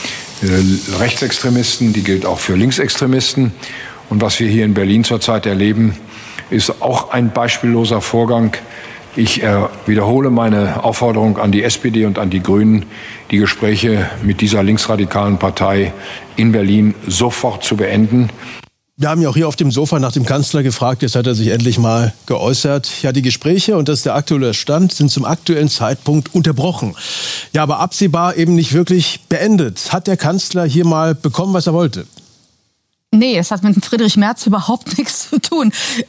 äh, Rechtsextremisten, die gilt auch für Linksextremisten. Und was wir hier in Berlin zurzeit erleben, ist auch ein beispielloser Vorgang. Ich äh, wiederhole meine Aufforderung an die S P D und an die Grünen, die Gespräche mit dieser linksradikalen Partei in Berlin sofort zu beenden. Wir haben ja auch hier auf dem Sofa nach dem Kanzler gefragt, jetzt hat er sich endlich mal geäußert. Ja, die Gespräche, und das ist der aktuelle Stand, sind zum aktuellen Zeitpunkt unterbrochen. Ja, aber absehbar eben nicht wirklich beendet. Hat der Kanzler hier mal bekommen, was er wollte? Nee, es hat mit Friedrich Merz überhaupt nichts zu tun.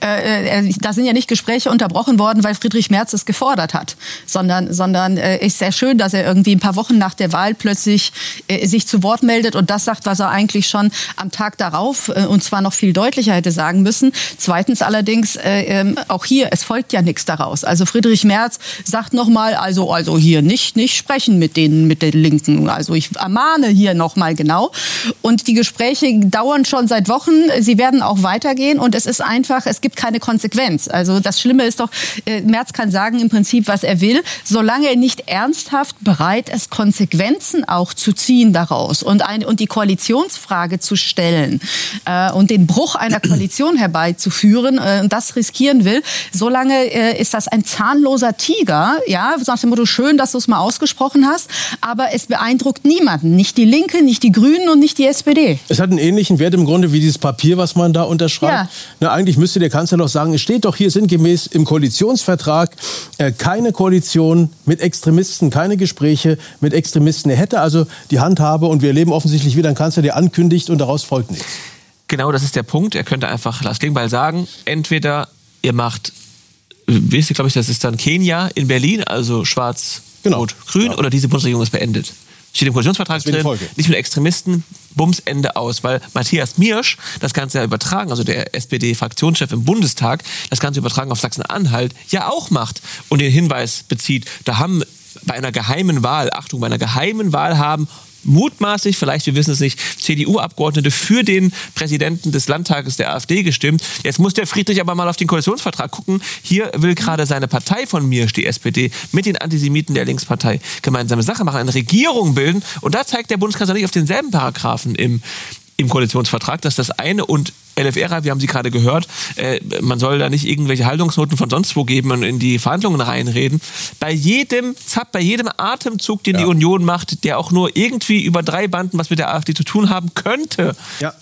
Äh, da sind ja nicht Gespräche unterbrochen worden, weil Friedrich Merz es gefordert hat, sondern sondern äh, ist sehr schön, dass er irgendwie ein paar Wochen nach der Wahl plötzlich äh, sich zu Wort meldet und das sagt, was er eigentlich schon am Tag darauf äh, und zwar noch viel deutlicher hätte sagen müssen. Zweitens allerdings äh, äh, auch hier, es folgt ja nichts daraus. Also Friedrich Merz sagt noch mal, also also hier nicht nicht sprechen mit denen mit den Linken. Also ich ermahne hier noch mal genau. Und die Gespräche dauern schon seit Seit Wochen, sie werden auch weitergehen und es ist einfach, es gibt keine Konsequenz. Also das Schlimme ist doch, äh, Merz kann sagen im Prinzip, was er will, solange er nicht ernsthaft bereit ist, Konsequenzen auch zu ziehen daraus und, ein, und die Koalitionsfrage zu stellen äh, und den Bruch einer Koalition herbeizuführen äh, und das riskieren will, solange äh, ist das ein zahnloser Tiger, ja, nach dem Motto, schön, dass du es mal ausgesprochen hast, aber es beeindruckt niemanden, nicht die Linke, nicht die Grünen und nicht die S P D. Es hat einen ähnlichen Wert im Grunde wie dieses Papier, was man da unterschreibt. Ja. Na, eigentlich müsste der Kanzler doch sagen, es steht doch hier sinngemäß im Koalitionsvertrag äh, keine Koalition mit Extremisten, keine Gespräche mit Extremisten. Er hätte also die Handhabe und wir erleben offensichtlich wieder einen Kanzler, der ankündigt und daraus folgt nichts. Genau, das ist der Punkt. Er könnte einfach Lars Klingbeil sagen, entweder ihr macht, wisst ihr, glaube ich, das ist dann Kenia in Berlin, also schwarz, genau. rot, grün, ja. oder diese Bundesregierung ist beendet. Steht im Koalitionsvertrag drin, nicht mit Extremisten, Bums, Ende aus. Weil Matthias Miersch das Ganze ja übertragen, also der S P D-Fraktionschef im Bundestag, das Ganze übertragen auf Sachsen-Anhalt ja auch macht und den Hinweis bezieht, da haben bei einer geheimen Wahl, Achtung, bei einer geheimen Wahl haben mutmaßlich, vielleicht, wir wissen es nicht, C D U-Abgeordnete für den Präsidenten des Landtages der AfD gestimmt. Jetzt muss der Friedrich aber mal auf den Koalitionsvertrag gucken. Hier will gerade seine Partei von mir, die S P D, mit den Antisemiten der Linkspartei gemeinsame Sache machen, eine Regierung bilden. Und da zeigt der Bundeskanzler nicht auf denselben Paragraphen im, im Koalitionsvertrag, dass das eine und L F R, wir haben Sie gerade gehört, äh, man soll da nicht irgendwelche Haltungsnoten von sonst wo geben und in die Verhandlungen reinreden. Bei jedem Zapp, bei jedem Atemzug, den ja. die Union macht, der auch nur irgendwie über drei Banden was mit der AfD zu tun haben könnte, ja. reden alle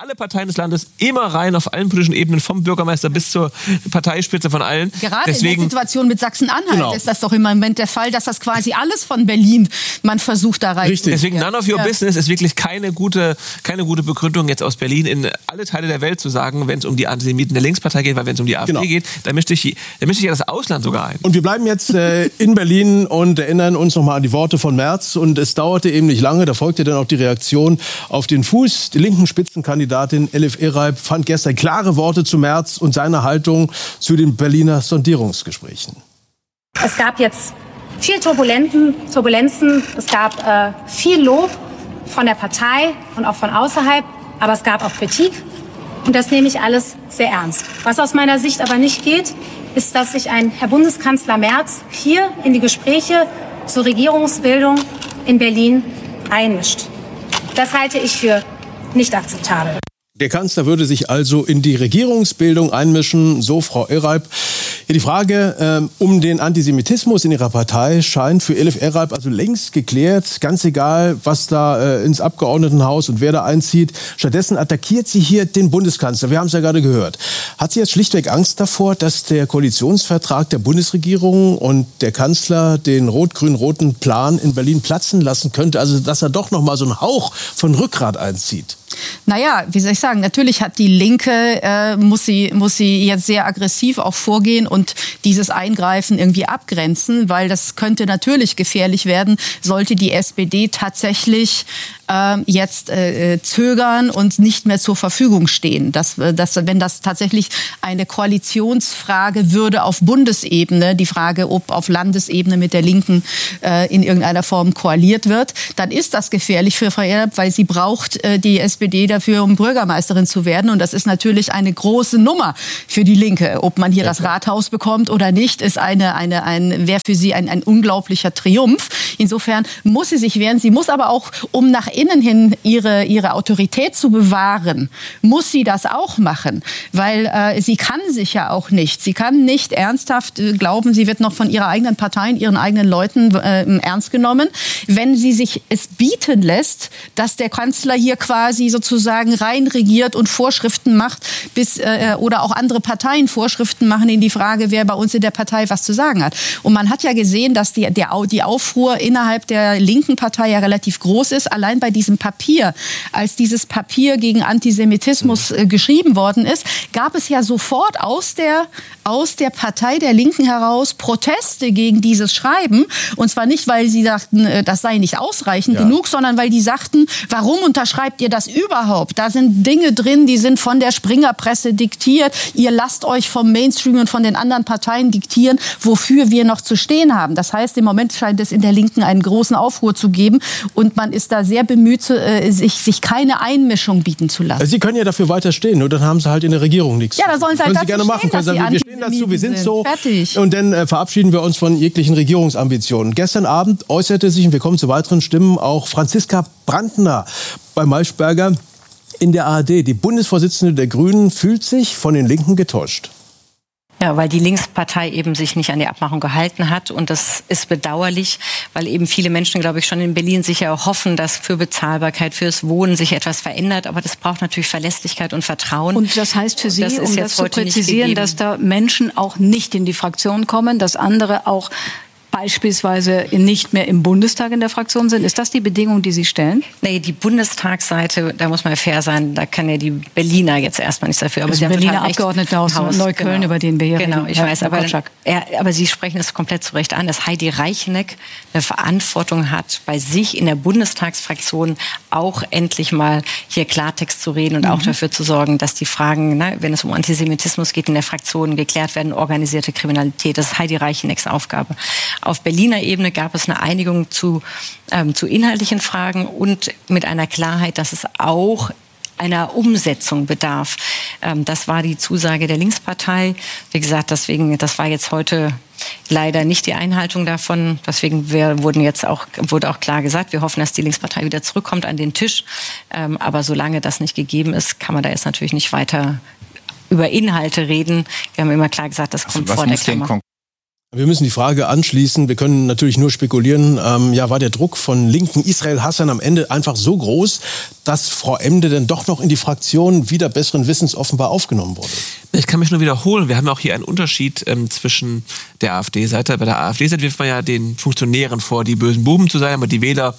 alle Parteien des Landes immer rein, auf allen politischen Ebenen, vom Bürgermeister bis zur Parteispitze von allen. Gerade Deswegen, in der Situation mit Sachsen-Anhalt genau. ist das doch im Moment der Fall, dass das quasi alles von Berlin man versucht da rein. Richtig. Deswegen None of Your ja. Business ist wirklich keine gute, keine gute Begründung, jetzt aus Berlin in alle Teile der Welt zu sagen, wenn es um die Antisemiten der Linkspartei geht, weil wenn es um die AfD genau. geht, dann mischt sich, dann mischt sich ja das Ausland sogar ein. Und wir bleiben jetzt äh, in Berlin und erinnern uns nochmal an die Worte von Merz. Und es dauerte eben nicht lange, da folgte dann auch die Reaktion auf den Fuß. Die linken Spitzenkandidatin Elif Ereib fand gestern klare Worte zu Merz und seiner Haltung zu den Berliner Sondierungsgesprächen. Es gab jetzt viel Turbulenten, Turbulenzen, es gab äh, viel Lob von der Partei und auch von außerhalb, aber es gab auch Kritik und das nehme ich alles sehr ernst. Was aus meiner Sicht aber nicht geht, ist, dass sich ein Herr Bundeskanzler Merz hier in die Gespräche zur Regierungsbildung in Berlin einmischt. Das halte ich für nicht akzeptabel. Der Kanzler würde sich also in die Regierungsbildung einmischen, so Frau Ereib. Ja, die Frage ähm, um den Antisemitismus in ihrer Partei scheint für Elif Ereib also längst geklärt. Ganz egal, was da äh, ins Abgeordnetenhaus und wer da einzieht. Stattdessen attackiert sie hier den Bundeskanzler. Wir haben es ja gerade gehört. Hat sie jetzt schlichtweg Angst davor, dass der Koalitionsvertrag der Bundesregierung und der Kanzler den rot-grün-roten Plan in Berlin platzen lassen könnte? Also, dass er doch noch mal so einen Hauch von Rückgrat einzieht. Naja, wie soll ich sagen, natürlich hat die Linke, äh, muss sie, muss sie jetzt sehr aggressiv auch vorgehen und dieses Eingreifen irgendwie abgrenzen, weil das könnte natürlich gefährlich werden, sollte die S P D tatsächlich äh, jetzt äh, zögern und nicht mehr zur Verfügung stehen. Dass, dass, wenn das tatsächlich eine Koalitionsfrage würde auf Bundesebene, die Frage, ob auf Landesebene mit der Linken äh, in irgendeiner Form koaliert wird, dann ist das gefährlich für Frau Ereib, weil sie braucht äh, die S P D dafür, um Bürgermeisterin zu werden. Und das ist natürlich eine große Nummer für die Linke. Ob man hier ja, das Rathaus bekommt oder nicht, ist eine, eine, ein, wäre für sie ein, ein unglaublicher Triumph. Insofern muss sie sich wehren. Sie muss aber auch, um nach innen hin ihre, ihre Autorität zu bewahren, muss sie das auch machen. Weil äh, sie kann sich ja auch nicht. Sie kann nicht ernsthaft äh, glauben, sie wird noch von ihrer eigenen Partei, ihren eigenen Leuten äh, ernst genommen, wenn sie sich es bieten lässt, dass der Kanzler hier quasi sozusagen reinregiert und Vorschriften macht, bis äh, oder auch andere Parteien Vorschriften machen in die Frage, wer bei uns in der Partei was zu sagen hat. Und man hat ja gesehen, dass die, der, die Aufruhr innerhalb der linken Partei ja relativ groß ist. Allein bei diesem Papier, als dieses Papier gegen Antisemitismus äh, geschrieben worden ist, gab es ja sofort aus der, aus der Partei der Linken heraus Proteste gegen dieses Schreiben. Und zwar nicht, weil sie sagten, äh, das sei nicht ausreichend ja. genug, sondern weil die sagten, warum unterschreibt ihr das überhaupt? Da sind Dinge drin, die sind von der Springerpresse diktiert. Ihr lasst euch vom Mainstream und von den anderen Parteien diktieren, wofür wir noch zu stehen haben. Das heißt, im Moment scheint es in der Linken einen großen Aufruhr zu geben und man ist da sehr bemüht, sich, sich keine Einmischung bieten zu lassen. Sie können ja dafür weiter stehen, nur dann haben Sie halt in der Regierung nichts. Ja, da sollen Sie halt dazu gerne stehen, machen. dass Sie wir stehen dazu, wir sind so. Fertig. Und dann äh, verabschieden wir uns von jeglichen Regierungsambitionen. Gestern Abend äußerte sich, und wir kommen zu weiteren Stimmen, auch Franziska Brandner bei Maischberger in der A R D. Die Bundesvorsitzende der Grünen fühlt sich von den Linken getäuscht. Ja, weil die Linkspartei eben sich nicht an die Abmachung gehalten hat. Und das ist bedauerlich, weil eben viele Menschen, glaube ich, schon in Berlin sich ja hoffen, dass für Bezahlbarkeit, fürs Wohnen sich etwas verändert. Aber das braucht natürlich Verlässlichkeit und Vertrauen. Und das heißt für Sie, das um das zu präzisieren, dass da Menschen auch nicht in die Fraktion kommen, dass andere auch beispielsweise nicht mehr im Bundestag in der Fraktion sind. Ist das die Bedingung, die Sie stellen? Nee, die Bundestagsseite, da muss man fair sein, da kann ja die Berliner jetzt erstmal nichts dafür. Aber das Sie Berliner Abgeordnetenhaus in Neukölln, genau, über den wir hier Genau, reden. ich weiß, aber, er, aber Sie sprechen es komplett zu Recht an, dass Heidi Reicheneck eine Verantwortung hat, bei sich in der Bundestagsfraktion auch endlich mal hier Klartext zu reden und mhm. auch dafür zu sorgen, dass die Fragen, ne, wenn es um Antisemitismus geht, in der Fraktion geklärt werden, organisierte Kriminalität. Das ist Heidi Reichenecks Aufgabe. Auf Berliner Ebene gab es eine Einigung zu, ähm, zu inhaltlichen Fragen und mit einer Klarheit, dass es auch einer Umsetzung bedarf. Ähm, das war die Zusage der Linkspartei. Wie gesagt, deswegen, das war jetzt heute leider nicht die Einhaltung davon. Deswegen wir wurden jetzt auch, wurde auch klar gesagt, wir hoffen, dass die Linkspartei wieder zurückkommt an den Tisch. Ähm, aber solange das nicht gegeben ist, kann man da jetzt natürlich nicht weiter über Inhalte reden. Wir haben immer klar gesagt, das kommt also, vor der Klammer. Wir müssen die Frage anschließen, wir können natürlich nur spekulieren, ähm, ja, war der Druck von linken Israel-Hassern am Ende einfach so groß, dass Frau Emde denn doch noch in die Fraktion wieder besseren Wissens offenbar aufgenommen wurde? Ich kann mich nur wiederholen, wir haben ja auch hier einen Unterschied ähm, zwischen der AfD-Seite. Bei der AfD-Seite wirft man ja den Funktionären vor, die bösen Buben zu sein, aber die Wähler,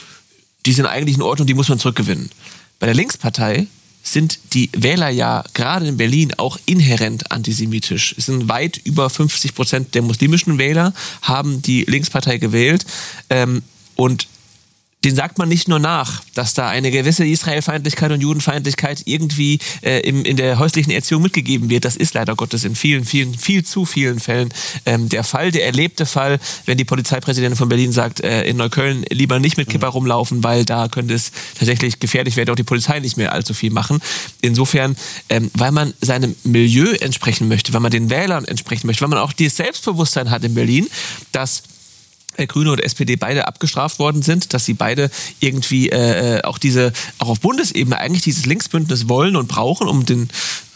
die sind eigentlich in Ordnung, die muss man zurückgewinnen. Bei der Linkspartei sind die Wähler ja gerade in Berlin auch inhärent antisemitisch. Es sind weit über fünfzig Prozent der muslimischen Wähler haben die Linkspartei gewählt. Ähm, und den sagt man nicht nur nach, dass da eine gewisse Israelfeindlichkeit und Judenfeindlichkeit irgendwie äh, im, in der häuslichen Erziehung mitgegeben wird. Das ist leider Gottes in vielen, vielen, viel zu vielen Fällen ähm, der Fall, der erlebte Fall, wenn die Polizeipräsidentin von Berlin sagt, äh, in Neukölln lieber nicht mit Kippa rumlaufen, weil da könnte es tatsächlich gefährlich werden, auch die Polizei nicht mehr allzu viel machen. Insofern, ähm, weil man seinem Milieu entsprechen möchte, weil man den Wählern entsprechen möchte, weil man auch dieses Selbstbewusstsein hat in Berlin, dass Grüne und S P D beide abgestraft worden sind, dass sie beide irgendwie äh, auch diese, auch auf Bundesebene eigentlich dieses Linksbündnis wollen und brauchen, um den,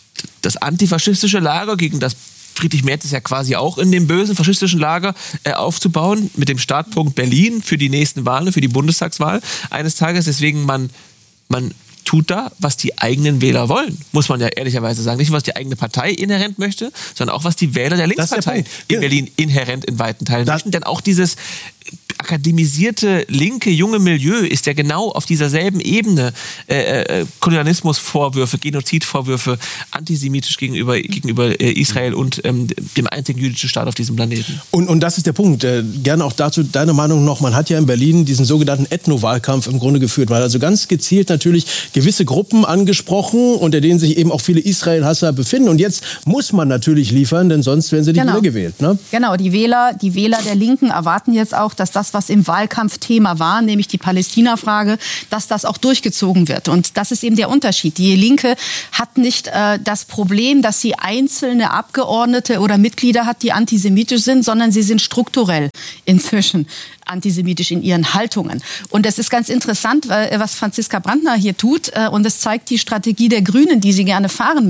das antifaschistische Lager, gegen das Friedrich Merz ist ja quasi auch in dem bösen faschistischen Lager äh, aufzubauen, mit dem Startpunkt Berlin für die nächsten Wahlen, für die Bundestagswahl eines Tages. Deswegen man, man tut da, was die eigenen Wähler wollen, muss man ja ehrlicherweise sagen. Nicht, was die eigene Partei inhärent möchte, sondern auch, was die Wähler der Linkspartei in Berlin inhärent in weiten Teilen das möchten. Denn auch dieses akademisierte, linke, junge Milieu ist ja genau auf dieser selben Ebene äh, äh, Kolonialismusvorwürfe, Genozidvorwürfe, antisemitisch gegenüber, gegenüber äh, Israel und ähm, dem einzigen jüdischen Staat auf diesem Planeten. Und, und das ist der Punkt. Äh, gerne auch dazu deine Meinung noch. Man hat ja in Berlin diesen sogenannten Ethno-Wahlkampf im Grunde geführt. Man hat also ganz gezielt natürlich gewisse Gruppen angesprochen, unter denen sich eben auch viele Israel-Hasser befinden. Und jetzt muss man natürlich liefern, denn sonst werden sie nicht genau. wieder gewählt. Ne? Genau, die Wähler, die Wähler der Linken erwarten jetzt auch, dass das, was im Wahlkampf Thema war, nämlich die Palästina-Frage, dass das auch durchgezogen wird. Und das ist eben der Unterschied. Die Linke hat nicht äh, das Problem, dass sie einzelne Abgeordnete oder Mitglieder hat, die antisemitisch sind, sondern sie sind strukturell inzwischen antisemitisch in ihren Haltungen. Und es ist ganz interessant, was Franziska Brandner hier tut. Und es zeigt die Strategie der Grünen, die sie gerne fahren